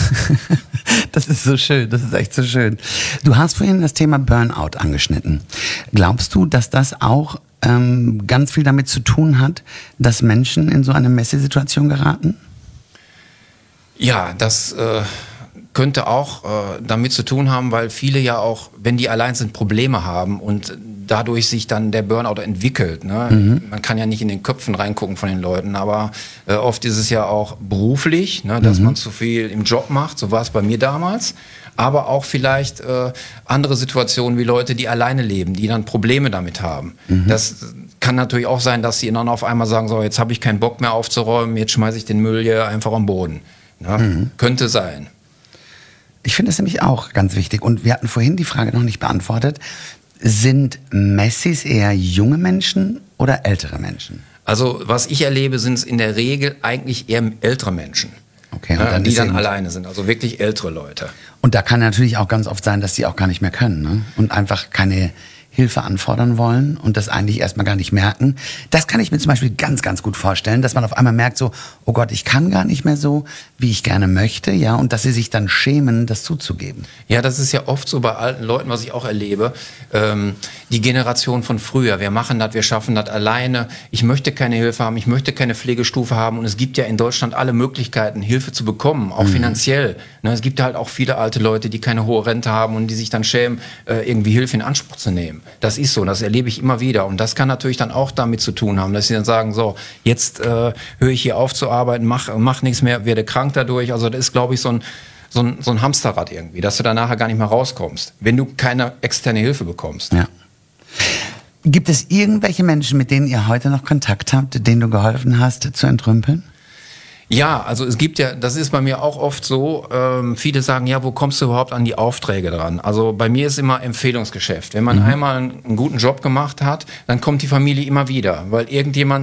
[SPEAKER 2] Das ist so schön, das ist echt so schön. Du hast vorhin das Thema Burnout angeschnitten. Glaubst du, dass das auch ähm, ganz viel damit zu tun hat, dass Menschen in so eine Messesituation geraten?
[SPEAKER 3] Ja, das äh, könnte auch äh, damit zu tun haben, weil viele ja auch, wenn die allein sind, Probleme haben und dadurch sich dann der Burnout entwickelt. Ne? Mhm. Man kann ja nicht in den Köpfen reingucken von den Leuten, aber äh, oft ist es ja auch beruflich, ne, dass mhm. man zu viel im Job macht, so war es bei mir damals. Aber auch vielleicht äh, andere Situationen wie Leute, die alleine leben, die dann Probleme damit haben. Mhm. Das kann natürlich auch sein, dass sie dann auf einmal sagen, so jetzt habe ich keinen Bock mehr aufzuräumen, jetzt schmeiße ich den Müll hier einfach am Boden. Ja, mhm. Könnte sein.
[SPEAKER 2] Ich finde es nämlich auch ganz wichtig. Und wir hatten vorhin die Frage noch nicht beantwortet. Sind Messis eher junge Menschen oder ältere Menschen?
[SPEAKER 3] Also was ich erlebe, sind es in der Regel eigentlich eher ältere Menschen.
[SPEAKER 2] Okay, und
[SPEAKER 3] ja,
[SPEAKER 2] dann
[SPEAKER 3] die dann
[SPEAKER 2] eben
[SPEAKER 3] alleine sind, also wirklich ältere Leute.
[SPEAKER 2] Und da kann natürlich auch ganz oft sein, dass die auch gar nicht mehr können, ne? Und einfach keine Hilfe anfordern wollen und das eigentlich erstmal gar nicht merken. Das kann ich mir zum Beispiel ganz, ganz gut vorstellen, dass man auf einmal merkt so, oh Gott, ich kann gar nicht mehr so, wie ich gerne möchte, ja, und dass sie sich dann schämen, das zuzugeben.
[SPEAKER 3] Ja, das ist ja oft so bei alten Leuten, was ich auch erlebe, ähm, die Generation von früher, wir machen das, wir schaffen das alleine, ich möchte keine Hilfe haben, ich möchte keine Pflegestufe haben und es gibt ja in Deutschland alle Möglichkeiten, Hilfe zu bekommen, auch mhm. finanziell. Ne, es gibt halt auch viele alte Leute, die keine hohe Rente haben und die sich dann schämen, äh, irgendwie Hilfe in Anspruch zu nehmen. Das ist so, das erlebe ich immer wieder. Und das kann natürlich dann auch damit zu tun haben, dass sie dann sagen, so, jetzt äh, höre ich hier auf zu arbeiten, mach, mach nichts mehr, werde krank dadurch. Also das ist, glaube ich, so ein, so, ein, so ein Hamsterrad irgendwie, dass du da nachher gar nicht mehr rauskommst, wenn du keine externe Hilfe bekommst.
[SPEAKER 2] Ja. Gibt es irgendwelche Menschen, mit denen ihr heute noch Kontakt habt, denen du geholfen hast, zu entrümpeln?
[SPEAKER 3] Ja, also es gibt ja, das ist bei mir auch oft so, ähm, viele sagen, ja, wo kommst du überhaupt an die Aufträge dran? Also bei mir ist immer Empfehlungsgeschäft. Wenn man mhm. einmal einen, einen guten Job gemacht hat, dann kommt die Familie immer wieder, weil irgendjemand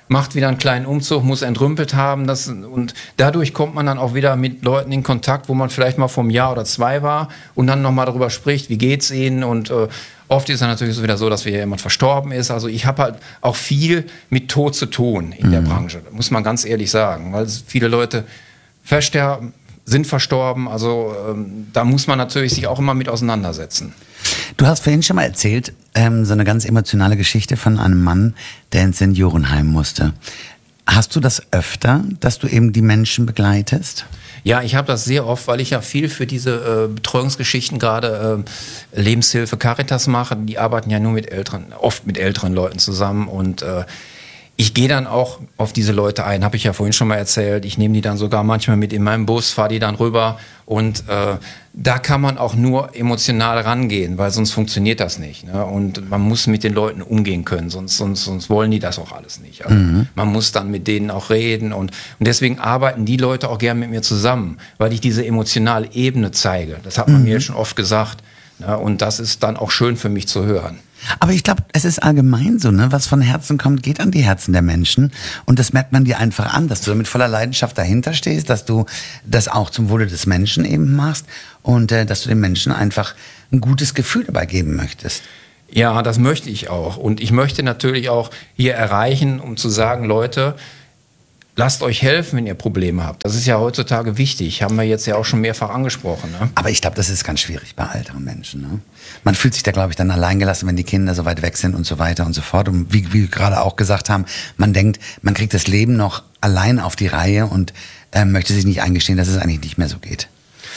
[SPEAKER 3] macht wieder einen kleinen Umzug, muss entrümpelt haben. Das, und dadurch kommt man dann auch wieder mit Leuten in Kontakt, wo man vielleicht mal vor einem Jahr oder zwei war und dann nochmal darüber spricht, wie geht's ihnen. Und äh, oft ist es natürlich so wieder so, dass wieder jemand verstorben ist. Also ich habe halt auch viel mit Tod zu tun in mhm. der Branche, muss man ganz ehrlich sagen. Weil viele Leute versterben, sind verstorben. Also ähm, da muss man natürlich sich auch immer mit auseinandersetzen.
[SPEAKER 2] Du hast vorhin schon mal erzählt, ähm, so eine ganz emotionale Geschichte von einem Mann, der ins Seniorenheim musste. Hast du das öfter, dass du eben die Menschen begleitest?
[SPEAKER 3] Ja, ich habe das sehr oft, weil ich ja viel für diese äh, Betreuungsgeschichten gerade äh, Lebenshilfe Caritas mache. Die arbeiten ja nur mit älteren, oft mit älteren Leuten zusammen und äh, ich gehe dann auch auf diese Leute ein, habe ich ja vorhin schon mal erzählt. Ich nehme die dann sogar manchmal mit in meinem Bus, fahre die dann rüber und äh, da kann man auch nur emotional rangehen, weil sonst funktioniert das nicht. Ne? Und man muss mit den Leuten umgehen können, sonst, sonst, sonst wollen die das auch alles nicht. Also mhm. man muss dann mit denen auch reden und, und deswegen arbeiten die Leute auch gern mit mir zusammen, weil ich diese emotionale Ebene zeige. Das hat man mhm. mir schon oft gesagt. Ne? Und das ist dann auch schön für mich zu hören.
[SPEAKER 2] Aber ich glaube, es ist allgemein so, ne? Was von Herzen kommt, geht an die Herzen der Menschen. Und das merkt man dir einfach an, dass du mit voller Leidenschaft dahinter stehst, dass du das auch zum Wohle des Menschen eben machst und äh, dass du den Menschen einfach ein gutes Gefühl dabei geben möchtest.
[SPEAKER 3] Ja, das möchte ich auch. Und ich möchte natürlich auch hier erreichen, um zu sagen, Leute, lasst euch helfen, wenn ihr Probleme habt. Das ist ja heutzutage wichtig. Haben wir jetzt ja auch schon mehrfach angesprochen. Ne?
[SPEAKER 2] Aber ich glaube, das ist ganz schwierig bei älteren Menschen. Ne? Man fühlt sich da, glaube ich, dann alleingelassen, wenn die Kinder so weit weg sind und so weiter und so fort. Und wie, wie wir gerade auch gesagt haben, man denkt, man kriegt das Leben noch allein auf die Reihe und äh, möchte sich nicht eingestehen, dass es eigentlich nicht mehr so geht.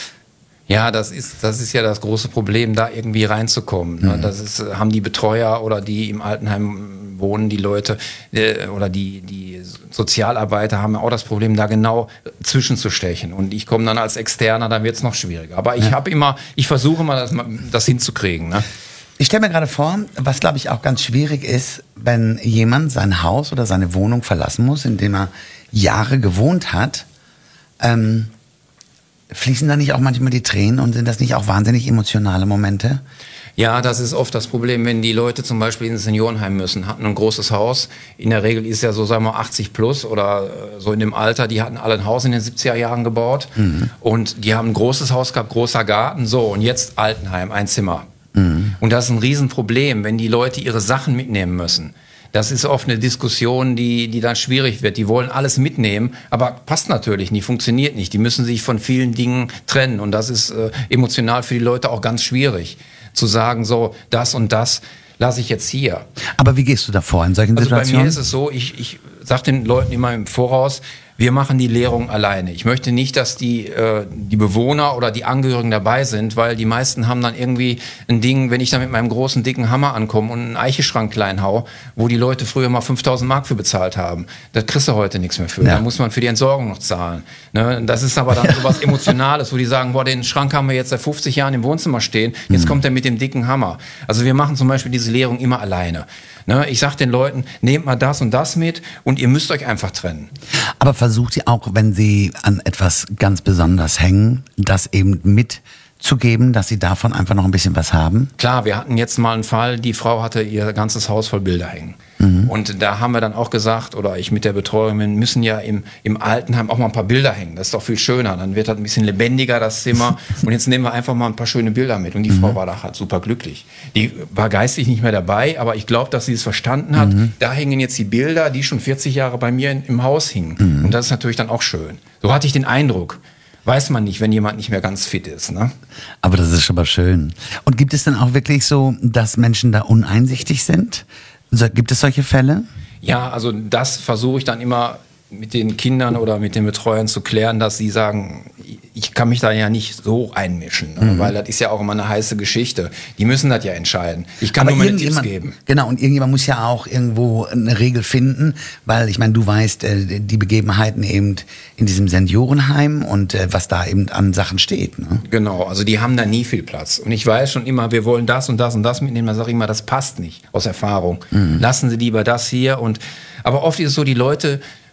[SPEAKER 3] Ja, das ist, das ist ja das große Problem, da irgendwie reinzukommen. Ne? Mhm. Das ist, haben die Betreuer oder die im Altenheim wohnen, die Leute äh, oder die, die Sozialarbeiter haben auch das Problem, da genau zwischenzustechen. Und ich komme dann als Externer, dann wird es noch schwieriger. Aber ich ja. habe immer, ich versuche mal, das, das hinzukriegen. Ne?
[SPEAKER 2] Ich stelle mir gerade vor, was glaube ich auch ganz schwierig ist, wenn jemand sein Haus oder seine Wohnung verlassen muss, in dem er Jahre gewohnt hat, ähm, fließen da nicht auch manchmal die Tränen und sind das nicht auch wahnsinnig emotionale Momente?
[SPEAKER 3] Ja, das ist oft das Problem, wenn die Leute zum Beispiel ins Seniorenheim müssen, hatten ein großes Haus. In der Regel ist ja so, sagen wir mal, achtzig plus oder so in dem Alter. Die hatten alle ein Haus in den siebziger Jahren gebaut. Mhm. Und die haben ein großes Haus gehabt, großer Garten. So, und jetzt Altenheim, ein Zimmer. Mhm. Und das ist ein Riesenproblem, wenn die Leute ihre Sachen mitnehmen müssen. Das ist oft eine Diskussion, die, die dann schwierig wird. Die wollen alles mitnehmen, aber passt natürlich nicht, funktioniert nicht. Die müssen sich von vielen Dingen trennen und das ist äh, emotional für die Leute auch ganz schwierig. Zu sagen, so, das und das lasse ich jetzt hier.
[SPEAKER 2] Aber wie gehst du da vor in solchen
[SPEAKER 3] also
[SPEAKER 2] Situationen?
[SPEAKER 3] Bei mir ist es so, ich, ich sage den Leuten immer im Voraus, wir machen die Lehrung alleine. Ich möchte nicht, dass die, äh, die Bewohner oder die Angehörigen dabei sind, weil die meisten haben dann irgendwie ein Ding, wenn ich dann mit meinem großen, dicken Hammer ankomme und einen Eichenschrank klein hau, wo die Leute früher mal fünftausend Mark für bezahlt haben. Da kriegst du heute nichts mehr für. Ja. Da muss man für die Entsorgung noch zahlen. Ne? Das ist aber dann ja. sowas Emotionales, wo die sagen, boah, den Schrank haben wir jetzt seit fünfzig Jahren im Wohnzimmer stehen, jetzt mhm. kommt er mit dem dicken Hammer. Also wir machen zum Beispiel diese Lehrung immer alleine. Ne? Ich sage den Leuten, nehmt mal das und das mit und ihr müsst euch einfach trennen.
[SPEAKER 2] Aber versucht ihr auch, wenn sie an etwas ganz besonders hängen, das eben mitzugeben, dass sie davon einfach noch ein bisschen was haben?
[SPEAKER 3] Klar, wir hatten jetzt mal einen Fall, die Frau hatte ihr ganzes Haus voll Bilder hängen. Mhm. Und da haben wir dann auch gesagt, oder ich mit der Betreuung, wir müssen ja im, im Altenheim auch mal ein paar Bilder hängen. Das ist doch viel schöner. Dann wird halt ein bisschen lebendiger das Zimmer. Und jetzt nehmen wir einfach mal ein paar schöne Bilder mit. Und die mhm. Frau war da halt super glücklich. Die war geistig nicht mehr dabei, aber ich glaube, dass sie es verstanden hat. Mhm. Da hängen jetzt die Bilder, die schon vierzig Jahre bei mir in, im Haus hingen. Mhm. Und das ist natürlich dann auch schön. So hatte ich den Eindruck. Weiß man nicht, wenn jemand nicht mehr ganz fit ist. Ne?
[SPEAKER 2] Aber das ist schon mal schön. Und gibt es dann auch wirklich so, dass Menschen da uneinsichtig sind? So, gibt es solche Fälle?
[SPEAKER 3] Ja, also das versuche ich dann immer mit den Kindern oder mit den Betreuern zu klären, dass sie sagen, ich kann mich da ja nicht so einmischen, mhm. weil das ist ja auch immer eine heiße Geschichte. Die müssen das ja entscheiden. Ich kann
[SPEAKER 2] Aber
[SPEAKER 3] nur meine Tipps geben.
[SPEAKER 2] Genau, und irgendjemand muss ja auch irgendwo eine Regel finden, weil ich meine, du weißt, die Begebenheiten eben in diesem Seniorenheim und was da eben an Sachen steht. Ne?
[SPEAKER 3] Genau, also die haben da nie viel Platz. Und ich weiß schon immer, wir wollen das und das und das mitnehmen. Da sage ich immer, das passt nicht aus Erfahrung. Mhm. Lassen Sie lieber das hier. Und aber oft ist es so, die Leute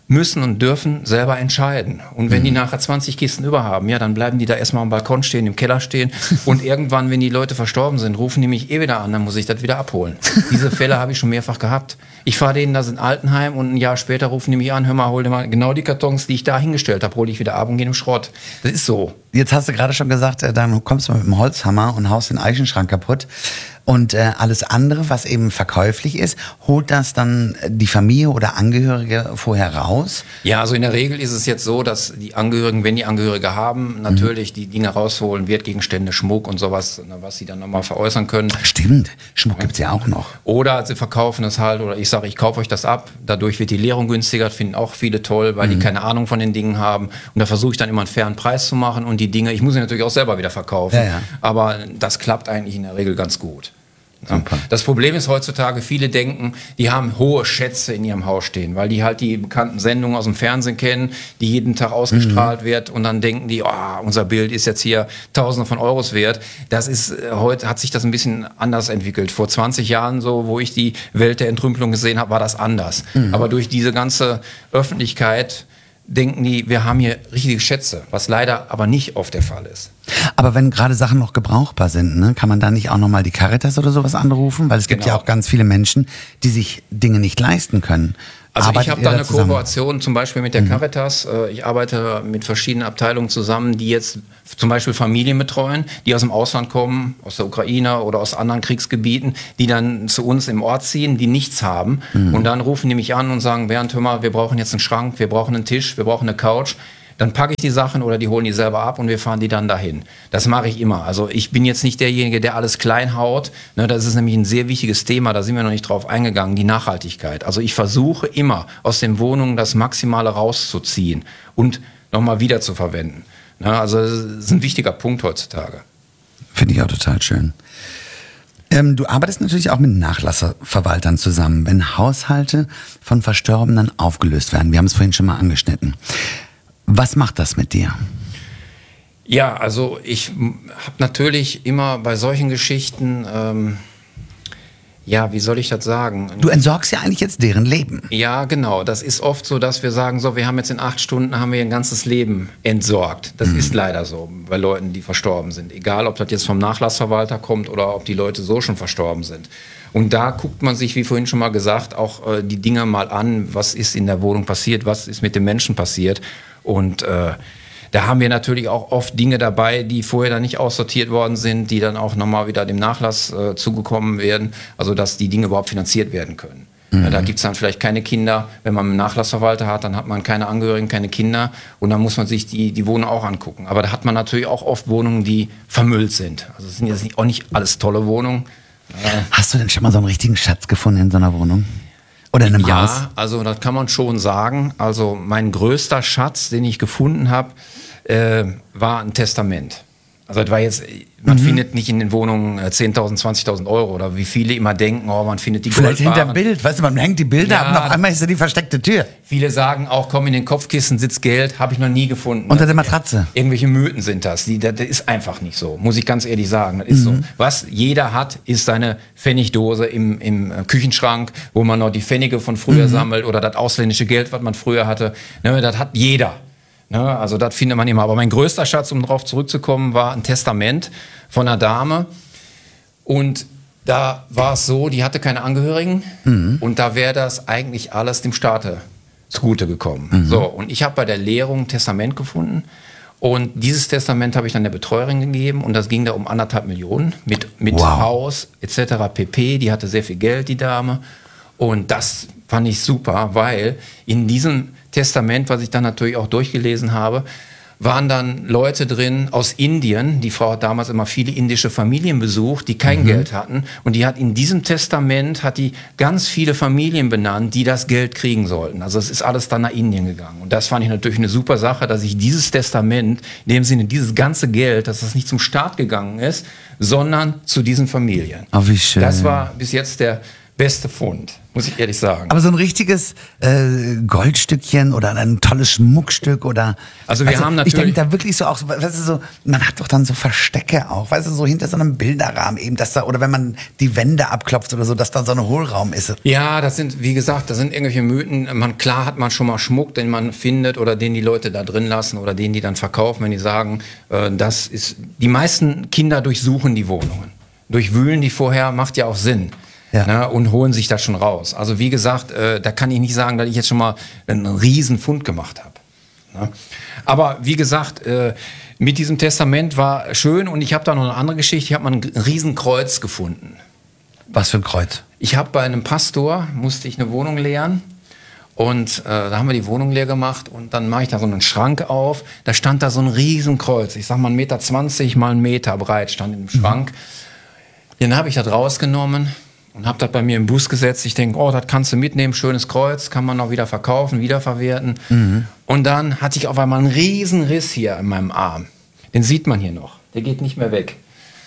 [SPEAKER 3] müssen und dürfen selber entscheiden. Und wenn mhm. die nachher zwanzig Kisten über haben, ja, dann bleiben die da erstmal am Balkon stehen, im Keller stehen. Und irgendwann, wenn die Leute verstorben sind, rufen die mich eh wieder an, dann muss ich das wieder abholen. Diese Fälle habe ich schon mehrfach gehabt. Ich fahre denen das in Altenheim und ein Jahr später rufen die mich an, hör mal, hol dir mal genau die Kartons, die ich da hingestellt habe, hole ich wieder ab und gehe im Schrott. Das ist so.
[SPEAKER 2] Jetzt hast du gerade schon gesagt, dann kommst du mit dem Holzhammer und haust den Eichenschrank kaputt. Und äh, alles andere, was eben verkäuflich ist, holt das dann die Familie oder Angehörige vorher raus?
[SPEAKER 3] Ja, also in der Regel ist es jetzt so, dass die Angehörigen, wenn die Angehörige haben, natürlich mhm. die Dinge rausholen, Wertgegenstände, Schmuck und sowas, was sie dann nochmal veräußern können.
[SPEAKER 2] Stimmt, Schmuck gibt's ja auch noch.
[SPEAKER 3] Oder sie verkaufen es halt, oder ich sage, ich kaufe euch das ab. Dadurch wird die Leerung günstiger, finden auch viele toll, weil mhm. die keine Ahnung von den Dingen haben. Und da versuche ich dann immer einen fairen Preis zu machen und die Dinge, ich muss sie natürlich auch selber wieder verkaufen.
[SPEAKER 2] Ja, ja.
[SPEAKER 3] Aber das klappt eigentlich in der Regel ganz gut. Ja. Das Problem ist heutzutage, viele denken, die haben hohe Schätze in ihrem Haus stehen, weil die halt die bekannten Sendungen aus dem Fernsehen kennen, die jeden Tag ausgestrahlt mhm. wird und dann denken die, oh, unser Bild ist jetzt hier Tausende von Euros wert. Das ist, heute hat sich das ein bisschen anders entwickelt. Vor zwanzig Jahren so, wo ich die Welt der Entrümpelung gesehen habe, war das anders. Mhm. Aber durch diese ganze Öffentlichkeit denken die, wir haben hier richtige Schätze, was leider aber nicht oft der Fall ist.
[SPEAKER 2] Aber wenn gerade Sachen noch gebrauchbar sind, ne, kann man da nicht auch nochmal die Caritas oder sowas anrufen? Weil es gibt genau. ja auch ganz viele Menschen, die sich Dinge nicht leisten können.
[SPEAKER 3] Also Arbeitet ich habe da eine zusammen? Kooperation zum Beispiel mit der mhm. Caritas. Ich arbeite mit verschiedenen Abteilungen zusammen, die jetzt zum Beispiel Familien betreuen, die aus dem Ausland kommen, aus der Ukraine oder aus anderen Kriegsgebieten, die dann zu uns im Ort ziehen, die nichts haben. Mhm. Und dann rufen die mich an und sagen, Bernd, hör mal, wir brauchen jetzt einen Schrank, wir brauchen einen Tisch, wir brauchen eine Couch. Dann packe ich die Sachen oder die holen die selber ab und wir fahren die dann dahin. Das mache ich immer. Also ich bin jetzt nicht derjenige, der alles klein haut. Ne, das ist nämlich ein sehr wichtiges Thema, da sind wir noch nicht drauf eingegangen, die Nachhaltigkeit. Also ich versuche immer, aus den Wohnungen das Maximale rauszuziehen und nochmal wieder zu verwenden. Ne, also das ist ein wichtiger Punkt heutzutage.
[SPEAKER 2] Finde ich auch total schön. Ähm, du arbeitest natürlich auch mit Nachlassverwaltern zusammen, wenn Haushalte von Verstorbenen aufgelöst werden. Wir haben es vorhin schon mal angeschnitten. Was macht das mit dir?
[SPEAKER 3] Ja, also ich habe natürlich immer bei solchen Geschichten, ähm, ja, wie soll ich das sagen?
[SPEAKER 2] Du entsorgst ja eigentlich jetzt deren Leben.
[SPEAKER 3] Ja, genau. Das ist oft so, dass wir sagen, so, wir haben jetzt in acht Stunden haben wir ein ganzes Leben entsorgt. Das mhm. ist leider so bei Leuten, die verstorben sind. Egal, ob das jetzt vom Nachlassverwalter kommt oder ob die Leute so schon verstorben sind. Und da guckt man sich, wie vorhin schon mal gesagt, auch äh, die Dinger mal an. Was ist in der Wohnung passiert? Was ist mit dem Menschen passiert? Und äh, da haben wir natürlich auch oft Dinge dabei, die vorher dann nicht aussortiert worden sind, die dann auch nochmal wieder dem Nachlass äh, zugekommen werden, also dass die Dinge überhaupt finanziert werden können. Mhm. Ja, da gibt es dann vielleicht keine Kinder. Wenn man einen Nachlassverwalter hat, dann hat man keine Angehörigen, keine Kinder und dann muss man sich die, die Wohnung auch angucken. Aber da hat man natürlich auch oft Wohnungen, die vermüllt sind. Also es sind jetzt nicht, auch nicht alles tolle Wohnungen.
[SPEAKER 2] Hast du denn schon mal so einen richtigen Schatz gefunden in so einer Wohnung? Oder in einem
[SPEAKER 3] ja,
[SPEAKER 2] Haus?
[SPEAKER 3] Ja, also das kann man schon sagen. Also mein größter Schatz, den ich gefunden habe, äh, war ein Testament. Also das war jetzt, man mhm. findet nicht in den Wohnungen zehntausend, zwanzigtausend Euro oder wie viele immer denken, oh, man findet die
[SPEAKER 2] Vielleicht
[SPEAKER 3] Goldbarren.
[SPEAKER 2] hinterm Bild, weißt du, man hängt die Bilder
[SPEAKER 3] Ja,
[SPEAKER 2] ab und auf einmal ist da die versteckte Tür.
[SPEAKER 3] Viele sagen auch, komm, in den Kopfkissen sitzt Geld, habe ich noch nie gefunden.
[SPEAKER 2] Unter der Matratze.
[SPEAKER 3] Irgendwelche Mythen sind das. Die, das ist einfach nicht so, muss ich ganz ehrlich sagen. Das ist mhm. so. Was jeder hat, ist seine Pfennigdose im, im Küchenschrank, wo man noch die Pfennige von früher mhm. sammelt oder das ausländische Geld, was man früher hatte. Ne, das hat jeder. Ne, also das findet man immer. Aber mein größter Schatz, um darauf zurückzukommen, war ein Testament von einer Dame. Und da war es so, die hatte keine Angehörigen. Mhm. Und da wäre das eigentlich alles dem Staate zugute gekommen. Mhm. So, und ich habe bei der Lehrung ein Testament gefunden. Und dieses Testament habe ich dann der Betreuerin gegeben. Und das ging da um anderthalb Millionen mit, mit wow. Haus et cetera pp. Die hatte sehr viel Geld, die Dame. Und das fand ich super, weil in diesem Testament, was ich dann natürlich auch durchgelesen habe, waren dann Leute drin aus Indien. Die Frau hat damals immer viele indische Familien besucht, die kein mhm. Geld hatten. Und die hat in diesem Testament hat die ganz viele Familien benannt, die das Geld kriegen sollten. Also es ist alles dann nach Indien gegangen. Und das fand ich natürlich eine super Sache, dass ich dieses Testament, in dem Sinne dieses ganze Geld, dass das nicht zum Staat gegangen ist, sondern zu diesen Familien.
[SPEAKER 2] Oh, wie schön.
[SPEAKER 3] Das war bis jetzt der beste Fund, muss ich ehrlich sagen.
[SPEAKER 2] Aber so ein richtiges äh, Goldstückchen oder ein tolles Schmuckstück oder...
[SPEAKER 3] Also wir
[SPEAKER 2] weißt du,
[SPEAKER 3] haben natürlich...
[SPEAKER 2] Ich denke da wirklich so auch, weißt du, so, man hat doch dann so Verstecke auch, weißt du, so hinter so einem Bilderrahmen eben, dass da, oder wenn man die Wände abklopft oder so, dass da so ein Hohlraum ist.
[SPEAKER 3] Ja, das sind, wie gesagt, das sind irgendwelche Mythen. Man, klar hat man schon mal Schmuck, den man findet oder den die Leute da drin lassen oder den die dann verkaufen, wenn die sagen, äh, das ist... Die meisten Kinder durchsuchen die Wohnungen. Durchwühlen die vorher, macht ja auch Sinn. Ja. Ne, und holen sich das schon raus. Also wie gesagt, äh, da kann ich nicht sagen, dass ich jetzt schon mal einen riesen Fund gemacht habe. Ne? Aber wie gesagt, äh, mit diesem Testament war schön und ich habe da noch eine andere Geschichte. Ich habe mal ein riesen Kreuz gefunden.
[SPEAKER 2] Was für ein Kreuz?
[SPEAKER 3] Ich habe bei einem Pastor, musste ich eine Wohnung leeren und äh, da haben wir die Wohnung leer gemacht und dann mache ich da so einen Schrank auf. Da stand da so ein riesen Kreuz. Ich sag mal ein Meter zwanzig mal einen Meter breit stand in dem Schrank. Mhm. Den habe ich da rausgenommen. Und habe das bei mir im Bus gesetzt. Ich denke, oh, das kannst du mitnehmen, schönes Kreuz, kann man auch wieder verkaufen, wiederverwerten. Mhm. Und dann hatte ich auf einmal einen riesen Riss hier in meinem Arm. Den sieht man hier noch. Der geht nicht mehr weg.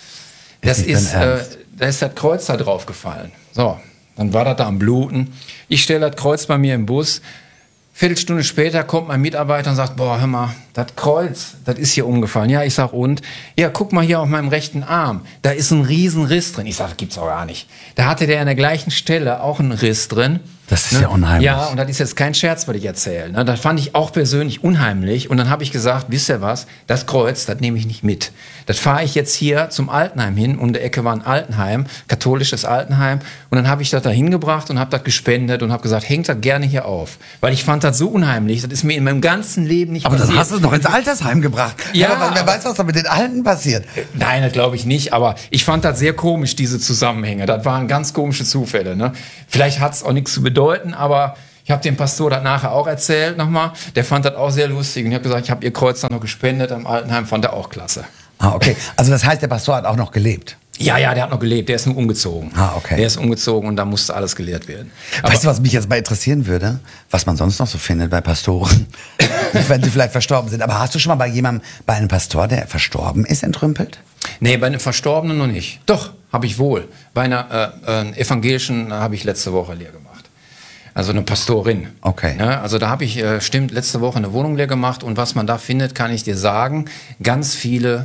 [SPEAKER 3] Das ist, äh, da ist das Kreuz da drauf gefallen. So, dann war das da am Bluten. Ich stelle das Kreuz bei mir im Bus. Viertelstunde später kommt mein Mitarbeiter und sagt, boah, hör mal, das Kreuz, das ist hier umgefallen. Ja, ich sag, und? Ja, guck mal hier auf meinem rechten Arm. Da ist ein riesen Riss drin. Ich sag, das gibt's auch gar nicht. Da hatte der an der gleichen Stelle auch einen Riss drin.
[SPEAKER 2] Das ist ne? ja unheimlich.
[SPEAKER 3] Ja, und das ist jetzt kein Scherz, was ich erzähle. Ne? Das fand ich auch persönlich unheimlich. Und dann habe ich gesagt, wisst ihr was, das Kreuz, das nehme ich nicht mit. Das fahre ich jetzt hier zum Altenheim hin. Und in der Ecke war ein Altenheim, katholisches Altenheim. Und dann habe ich das da hingebracht und habe das gespendet und habe gesagt, hängt das gerne hier auf. Weil ich fand das so unheimlich. Das ist mir in meinem ganzen Leben nicht
[SPEAKER 2] aber passiert. Aber dann hast du es noch ins Altersheim gebracht.
[SPEAKER 3] Ja.
[SPEAKER 2] Aber wer weiß, was da mit den Alten passiert.
[SPEAKER 3] Nein, das glaube ich nicht. Aber ich fand das sehr komisch, diese Zusammenhänge. Das waren ganz komische Zufälle. Ne? Vielleicht hat es auch nichts zu bedeuten, aber ich habe dem Pastor das nachher auch erzählt nochmal. Der fand das auch sehr lustig. Und ich habe gesagt, ich habe ihr Kreuz dann noch gespendet am Altenheim. Fand er auch klasse.
[SPEAKER 2] Ah, okay. Also das heißt, der Pastor hat auch noch gelebt?
[SPEAKER 3] Ja, ja, der hat noch gelebt. Der ist nur umgezogen.
[SPEAKER 2] Ah, okay.
[SPEAKER 3] Der ist umgezogen und da musste alles gelehrt werden. Aber
[SPEAKER 2] weißt du, was mich jetzt mal interessieren würde? Was man sonst noch so findet bei Pastoren? Wenn sie vielleicht verstorben sind. Aber hast du schon mal bei jemandem, bei einem Pastor, der verstorben ist, entrümpelt?
[SPEAKER 3] Nee, bei einem Verstorbenen noch nicht. Doch, habe ich wohl. Bei einer äh, äh, evangelischen habe ich letzte Woche leer gemacht. Also eine Pastorin.
[SPEAKER 2] Okay.
[SPEAKER 3] Ja, also da habe ich, äh, stimmt, letzte Woche eine Wohnung leer gemacht. Und was man da findet, kann ich dir sagen, ganz viele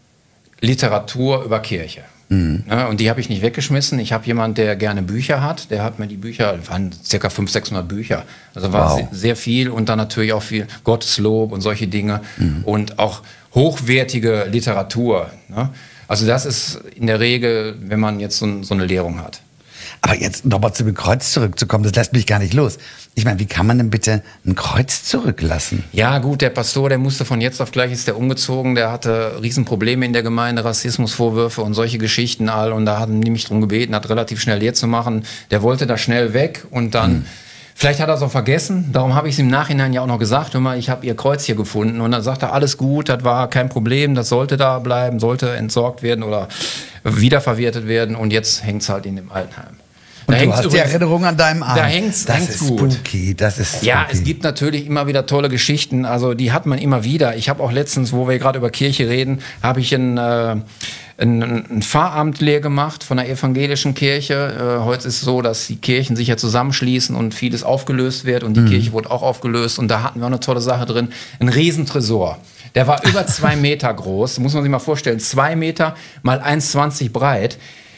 [SPEAKER 3] Literatur über Kirche. Mhm. Ja, und die habe ich nicht weggeschmissen. Ich habe jemanden, der gerne Bücher hat. Der hat mir die Bücher, waren ca. fünfhundert, sechshundert Bücher. Also war wow. sehr, sehr viel und dann natürlich auch viel Gotteslob und solche Dinge. Mhm. Und auch hochwertige Literatur. Ne? Also das ist in der Regel, wenn man jetzt so, so eine Lehrung hat.
[SPEAKER 2] Aber jetzt nochmal zu dem Kreuz zurückzukommen, das lässt mich gar nicht los. Ich meine, wie kann man denn bitte ein Kreuz zurücklassen?
[SPEAKER 3] Ja gut, der Pastor, der musste von jetzt auf gleich, ist der umgezogen, der hatte Riesenprobleme in der Gemeinde, Rassismusvorwürfe und solche Geschichten all. Und da hat er mich drum gebeten, hat relativ schnell leer zu machen. Der wollte da schnell weg und dann... Hm. Vielleicht hat er es auch vergessen, darum habe ich es im Nachhinein ja auch noch gesagt, hör mal, ich habe ihr Kreuz hier gefunden. Und dann sagt er, alles gut, das war kein Problem, das sollte da bleiben, sollte entsorgt werden oder wiederverwertet werden und jetzt hängt es halt in dem Altenheim.
[SPEAKER 2] Und da du hast übrigens die Erinnerung an deinem Arm.
[SPEAKER 3] Da hängt's,
[SPEAKER 2] das
[SPEAKER 3] hängt's
[SPEAKER 2] ist
[SPEAKER 3] gut.
[SPEAKER 2] Spooky, das ist spooky.
[SPEAKER 3] Ja, es gibt natürlich immer wieder tolle Geschichten, also die hat man immer wieder. Ich habe auch letztens, wo wir gerade über Kirche reden, habe ich ein, äh, ein, ein Pfarramt leer gemacht von der evangelischen Kirche. Äh, heute ist es so, dass die Kirchen sich ja zusammenschließen und vieles aufgelöst wird und die mhm. Kirche wurde auch aufgelöst und da hatten wir eine tolle Sache drin, ein Riesentresor. Der war über zwei Meter groß, muss man sich mal vorstellen, zwei Meter mal eins Komma zwanzig breit.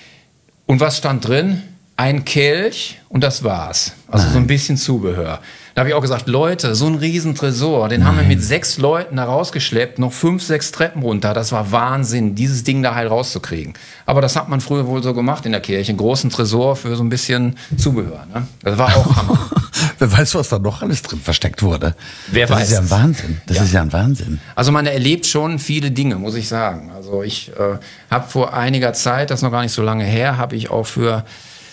[SPEAKER 3] Und was stand drin? Ein Kelch und das war's. Also Nein. so ein bisschen Zubehör. Da habe ich auch gesagt, Leute, so ein Riesentresor, den Nein. haben wir mit sechs Leuten da rausgeschleppt, noch fünf, sechs Treppen runter. Das war Wahnsinn, dieses Ding da heil rauszukriegen. Aber das hat man früher wohl so gemacht in der Kirche. Einen großen Tresor für so ein bisschen Zubehör. Ne? Das war auch Hammer.
[SPEAKER 2] Wer weiß, was da noch alles drin versteckt wurde.
[SPEAKER 3] Wer
[SPEAKER 2] das
[SPEAKER 3] weiß.
[SPEAKER 2] ist ja ein Wahnsinn. Das ja. ist ja ein Wahnsinn.
[SPEAKER 3] Also man erlebt schon viele Dinge, muss ich sagen. Also ich äh, habe vor einiger Zeit, das ist noch gar nicht so lange her, habe ich auch für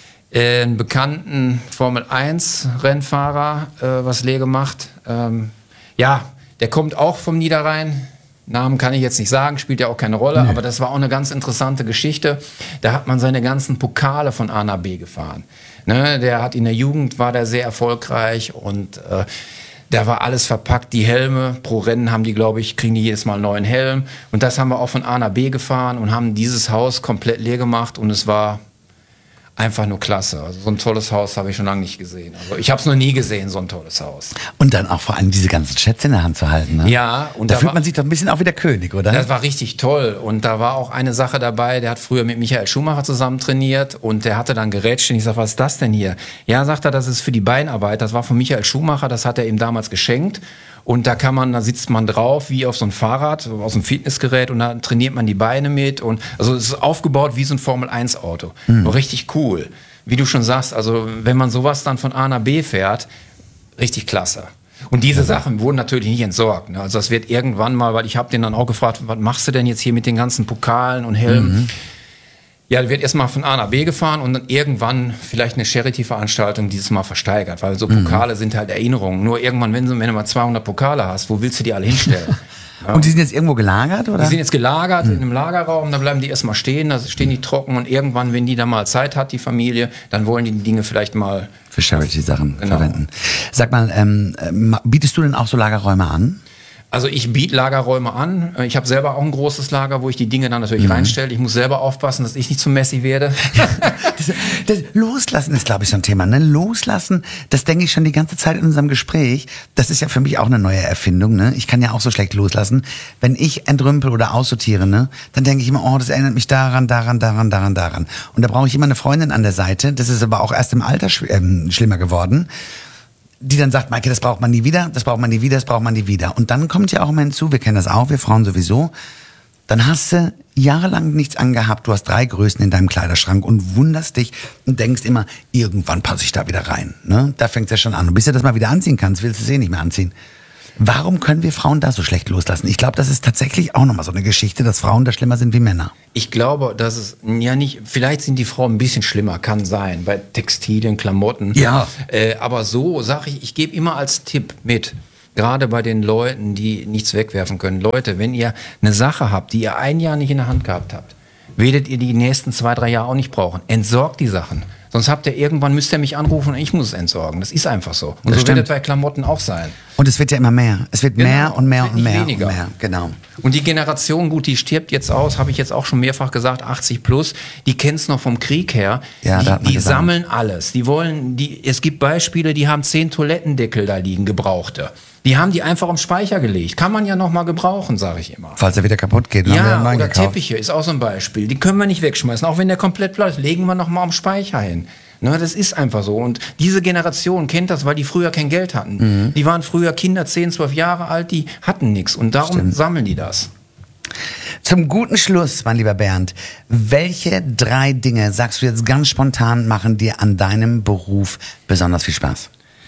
[SPEAKER 3] einen bekannten Formel eins Rennfahrer äh, was leer gemacht. Ähm, ja, der kommt auch vom Niederrhein. Namen kann ich jetzt nicht sagen, spielt ja auch keine Rolle, nee. aber das war auch eine ganz interessante Geschichte. Da hat man seine ganzen Pokale von A nach B gefahren. Ne, der hat in der Jugend, war der sehr erfolgreich und äh, da war alles verpackt, die Helme, pro Rennen haben die, glaube ich, kriegen die jedes Mal einen neuen Helm. Und das haben wir auch von A nach B gefahren und haben dieses Haus komplett leer gemacht und es war einfach nur klasse. Also so ein tolles Haus habe ich schon lange nicht gesehen. Also ich habe es noch nie gesehen, so ein tolles Haus.
[SPEAKER 2] Und dann auch vor allem diese ganzen Schätze in der Hand zu halten. Ne?
[SPEAKER 3] Ja. Und
[SPEAKER 2] da, da fühlt
[SPEAKER 3] war,
[SPEAKER 2] man sich doch ein bisschen auch wie der König, oder?
[SPEAKER 3] Das war richtig toll. Und da war auch eine Sache dabei, der hat früher mit Michael Schumacher zusammen trainiert und der hatte dann gerätscht und ich sag, was ist das denn hier? Ja, sagt er, das ist für die Beinarbeit. Das war von Michael Schumacher, das hat er ihm damals geschenkt. Und da kann man, da sitzt man drauf wie auf so ein Fahrrad, aus einem Fitnessgerät und da trainiert man die Beine mit und also es ist aufgebaut wie so ein Formel eins Auto. Mhm. Richtig cool. Wie du schon sagst, also wenn man sowas dann von A nach B fährt, richtig klasse. Und diese Sachen wurden natürlich nicht entsorgt. Ne? Also das wird irgendwann mal, weil ich habe den dann auch gefragt, was machst du denn jetzt hier mit den ganzen Pokalen und Helmen? Mhm. Ja, wird erstmal von A nach B gefahren und dann irgendwann vielleicht eine Charity-Veranstaltung dieses Mal versteigert, weil so Pokale mhm. sind halt Erinnerungen. Nur irgendwann, wenn du, wenn du mal zweihundert Pokale hast, wo willst du die alle hinstellen? Ja.
[SPEAKER 2] Und die sind jetzt irgendwo gelagert, oder?
[SPEAKER 3] Die sind jetzt gelagert mhm. in einem Lagerraum, da bleiben die erstmal stehen, da stehen die trocken und irgendwann, wenn die dann mal Zeit hat, die Familie, dann wollen die die Dinge vielleicht mal
[SPEAKER 2] für Charity-Sachen genau. verwenden. Sag mal, ähm, bietest du denn auch so Lagerräume an?
[SPEAKER 3] Also ich biete Lagerräume an. Ich habe selber auch ein großes Lager, wo ich die Dinge dann natürlich mhm. reinstelle. Ich muss selber aufpassen, dass ich nicht zu messy werde.
[SPEAKER 2] das, das Loslassen ist, glaube ich, so ein Thema. Ne? Loslassen, das denke ich schon die ganze Zeit in unserem Gespräch. Das ist ja für mich auch eine neue Erfindung. Ne? Ich kann ja auch so schlecht loslassen. Wenn ich entrümpel oder aussortiere, ne, dann denke ich immer, oh, das erinnert mich daran, daran, daran, daran, daran. Und da brauche ich immer eine Freundin an der Seite. Das ist aber auch erst im Alter sch- äh, schlimmer geworden. Die dann sagt, Maike, das braucht man nie wieder, das braucht man nie wieder, das braucht man nie wieder. Und dann kommt ja auch immer hinzu, wir kennen das auch, wir Frauen sowieso, dann hast du jahrelang nichts angehabt, du hast drei Größen in deinem Kleiderschrank und wunderst dich und denkst immer, irgendwann passe ich da wieder rein. Ne? Da fängt es ja schon an. Und bis du das mal wieder anziehen kannst, willst du es eh nicht mehr anziehen. Warum können wir Frauen da so schlecht loslassen? Ich glaube, das ist tatsächlich auch nochmal so eine Geschichte, dass Frauen da schlimmer sind wie Männer.
[SPEAKER 3] Ich glaube, dass es ja nicht, vielleicht sind die Frauen ein bisschen schlimmer, kann sein, bei Textilien, Klamotten.
[SPEAKER 2] Ja.
[SPEAKER 3] Äh, aber so sage ich, ich gebe immer als Tipp mit, gerade bei den Leuten, die nichts wegwerfen können. Leute, wenn ihr eine Sache habt, die ihr ein Jahr nicht in der Hand gehabt habt, werdet ihr die nächsten zwei, drei Jahre auch nicht brauchen. Entsorgt die Sachen. Sonst habt ihr irgendwann, müsst ihr mich anrufen und ich muss es entsorgen. Das ist einfach so. Und das so wird es bei Klamotten auch sein.
[SPEAKER 2] Und es wird ja immer mehr. Es wird genau, mehr und mehr und mehr
[SPEAKER 3] weniger.
[SPEAKER 2] und mehr. Genau.
[SPEAKER 3] Und die Generation, gut, die stirbt jetzt aus, habe ich jetzt auch schon mehrfach gesagt, achtzig plus, die kennt's noch vom Krieg her.
[SPEAKER 2] Ja,
[SPEAKER 3] die
[SPEAKER 2] da hat man
[SPEAKER 3] die
[SPEAKER 2] gesagt.
[SPEAKER 3] sammeln alles. Die wollen, die, es gibt Beispiele, die haben zehn Toilettendeckel da liegen, gebrauchte. Die haben die einfach im Speicher gelegt. Kann man ja noch mal gebrauchen, sage ich immer.
[SPEAKER 2] Falls er wieder kaputt geht. Dann
[SPEAKER 3] ja,
[SPEAKER 2] haben wir einen neuen
[SPEAKER 3] oder
[SPEAKER 2] gekauft.
[SPEAKER 3] Teppiche ist auch so ein Beispiel. Die können wir nicht wegschmeißen. Auch wenn der komplett bleibt, legen wir noch mal am Speicher hin. Ne, das ist einfach so. Und diese Generation kennt das, weil die früher kein Geld hatten. Mhm. Die waren früher Kinder, zehn, zwölf Jahre alt, die hatten nichts. Und darum Stimmt. sammeln die das.
[SPEAKER 2] Zum guten Schluss, mein lieber Bernd, welche drei Dinge, sagst du jetzt ganz spontan, machen dir an deinem Beruf besonders viel Spaß?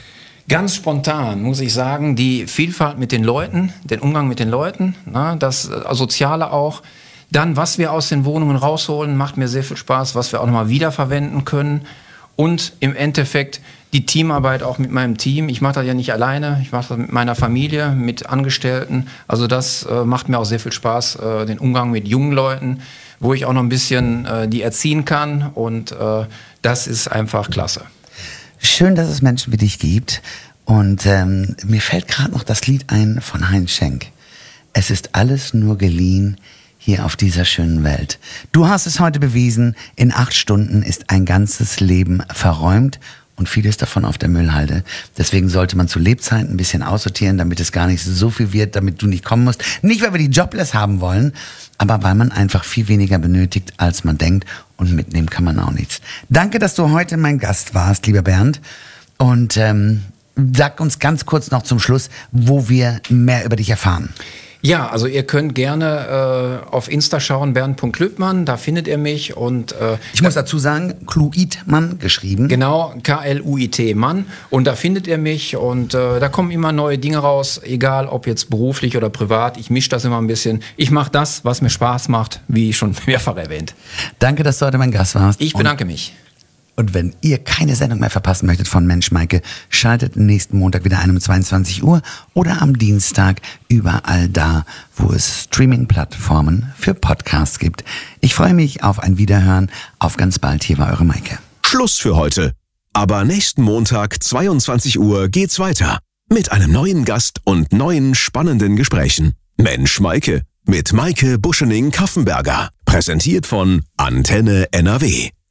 [SPEAKER 3] Ganz spontan muss ich sagen, die Vielfalt mit den Leuten, den Umgang mit den Leuten, na, das Soziale auch. Dann, was wir aus den Wohnungen rausholen, macht mir sehr viel Spaß, was wir auch nochmal wiederverwenden können. Und im Endeffekt die Teamarbeit auch mit meinem Team. Ich mache das ja nicht alleine, ich mache das mit meiner Familie, mit Angestellten. Also das äh, macht mir auch sehr viel Spaß, äh, den Umgang mit jungen Leuten, wo ich auch noch ein bisschen äh, die erziehen kann. Und äh, das ist einfach klasse.
[SPEAKER 2] Schön, dass es Menschen wie dich gibt. Und ähm, mir fällt gerade noch das Lied ein von Heinz Schenk. Es ist alles nur geliehen hier auf dieser schönen Welt. Du hast es heute bewiesen, in acht Stunden ist ein ganzes Leben verräumt und vieles davon auf der Müllhalde. Deswegen sollte man zu Lebzeiten ein bisschen aussortieren, damit es gar nicht so viel wird, damit du nicht kommen musst. Nicht, weil wir die Jobless haben wollen, aber weil man einfach viel weniger benötigt, als man denkt, und mitnehmen kann man auch nichts. Danke, dass du heute mein Gast warst, lieber Bernd. Und ähm, sag uns ganz kurz noch zum Schluss, wo wir mehr über dich erfahren.
[SPEAKER 3] Ja, also ihr könnt gerne äh, auf Insta schauen, bernd punkt lüttmann, da findet ihr mich. Und äh,
[SPEAKER 2] ich muss dazu sagen, Kluitmann geschrieben.
[SPEAKER 3] Genau, K L U I T Mann. Und da findet ihr mich und äh, da kommen immer neue Dinge raus, egal ob jetzt beruflich oder privat. Ich mische das immer ein bisschen. Ich mache das, was mir Spaß macht, wie schon mehrfach erwähnt.
[SPEAKER 2] Danke, dass du heute mein Gast warst.
[SPEAKER 3] Ich bedanke und mich.
[SPEAKER 2] Und wenn ihr keine Sendung mehr verpassen möchtet von Mensch Maike, schaltet nächsten Montag wieder ein um zweiundzwanzig Uhr oder am Dienstag überall da, wo es Streaming-Plattformen für Podcasts gibt. Ich freue mich auf ein Wiederhören. Auf ganz bald. Hier war eure Maike.
[SPEAKER 1] Schluss für heute. Aber nächsten Montag, zweiundzwanzig Uhr, geht's weiter. Mit einem neuen Gast und neuen spannenden Gesprächen. Mensch Maike. Mit Maike Buschening-Kaffenberger. Präsentiert von Antenne N R W.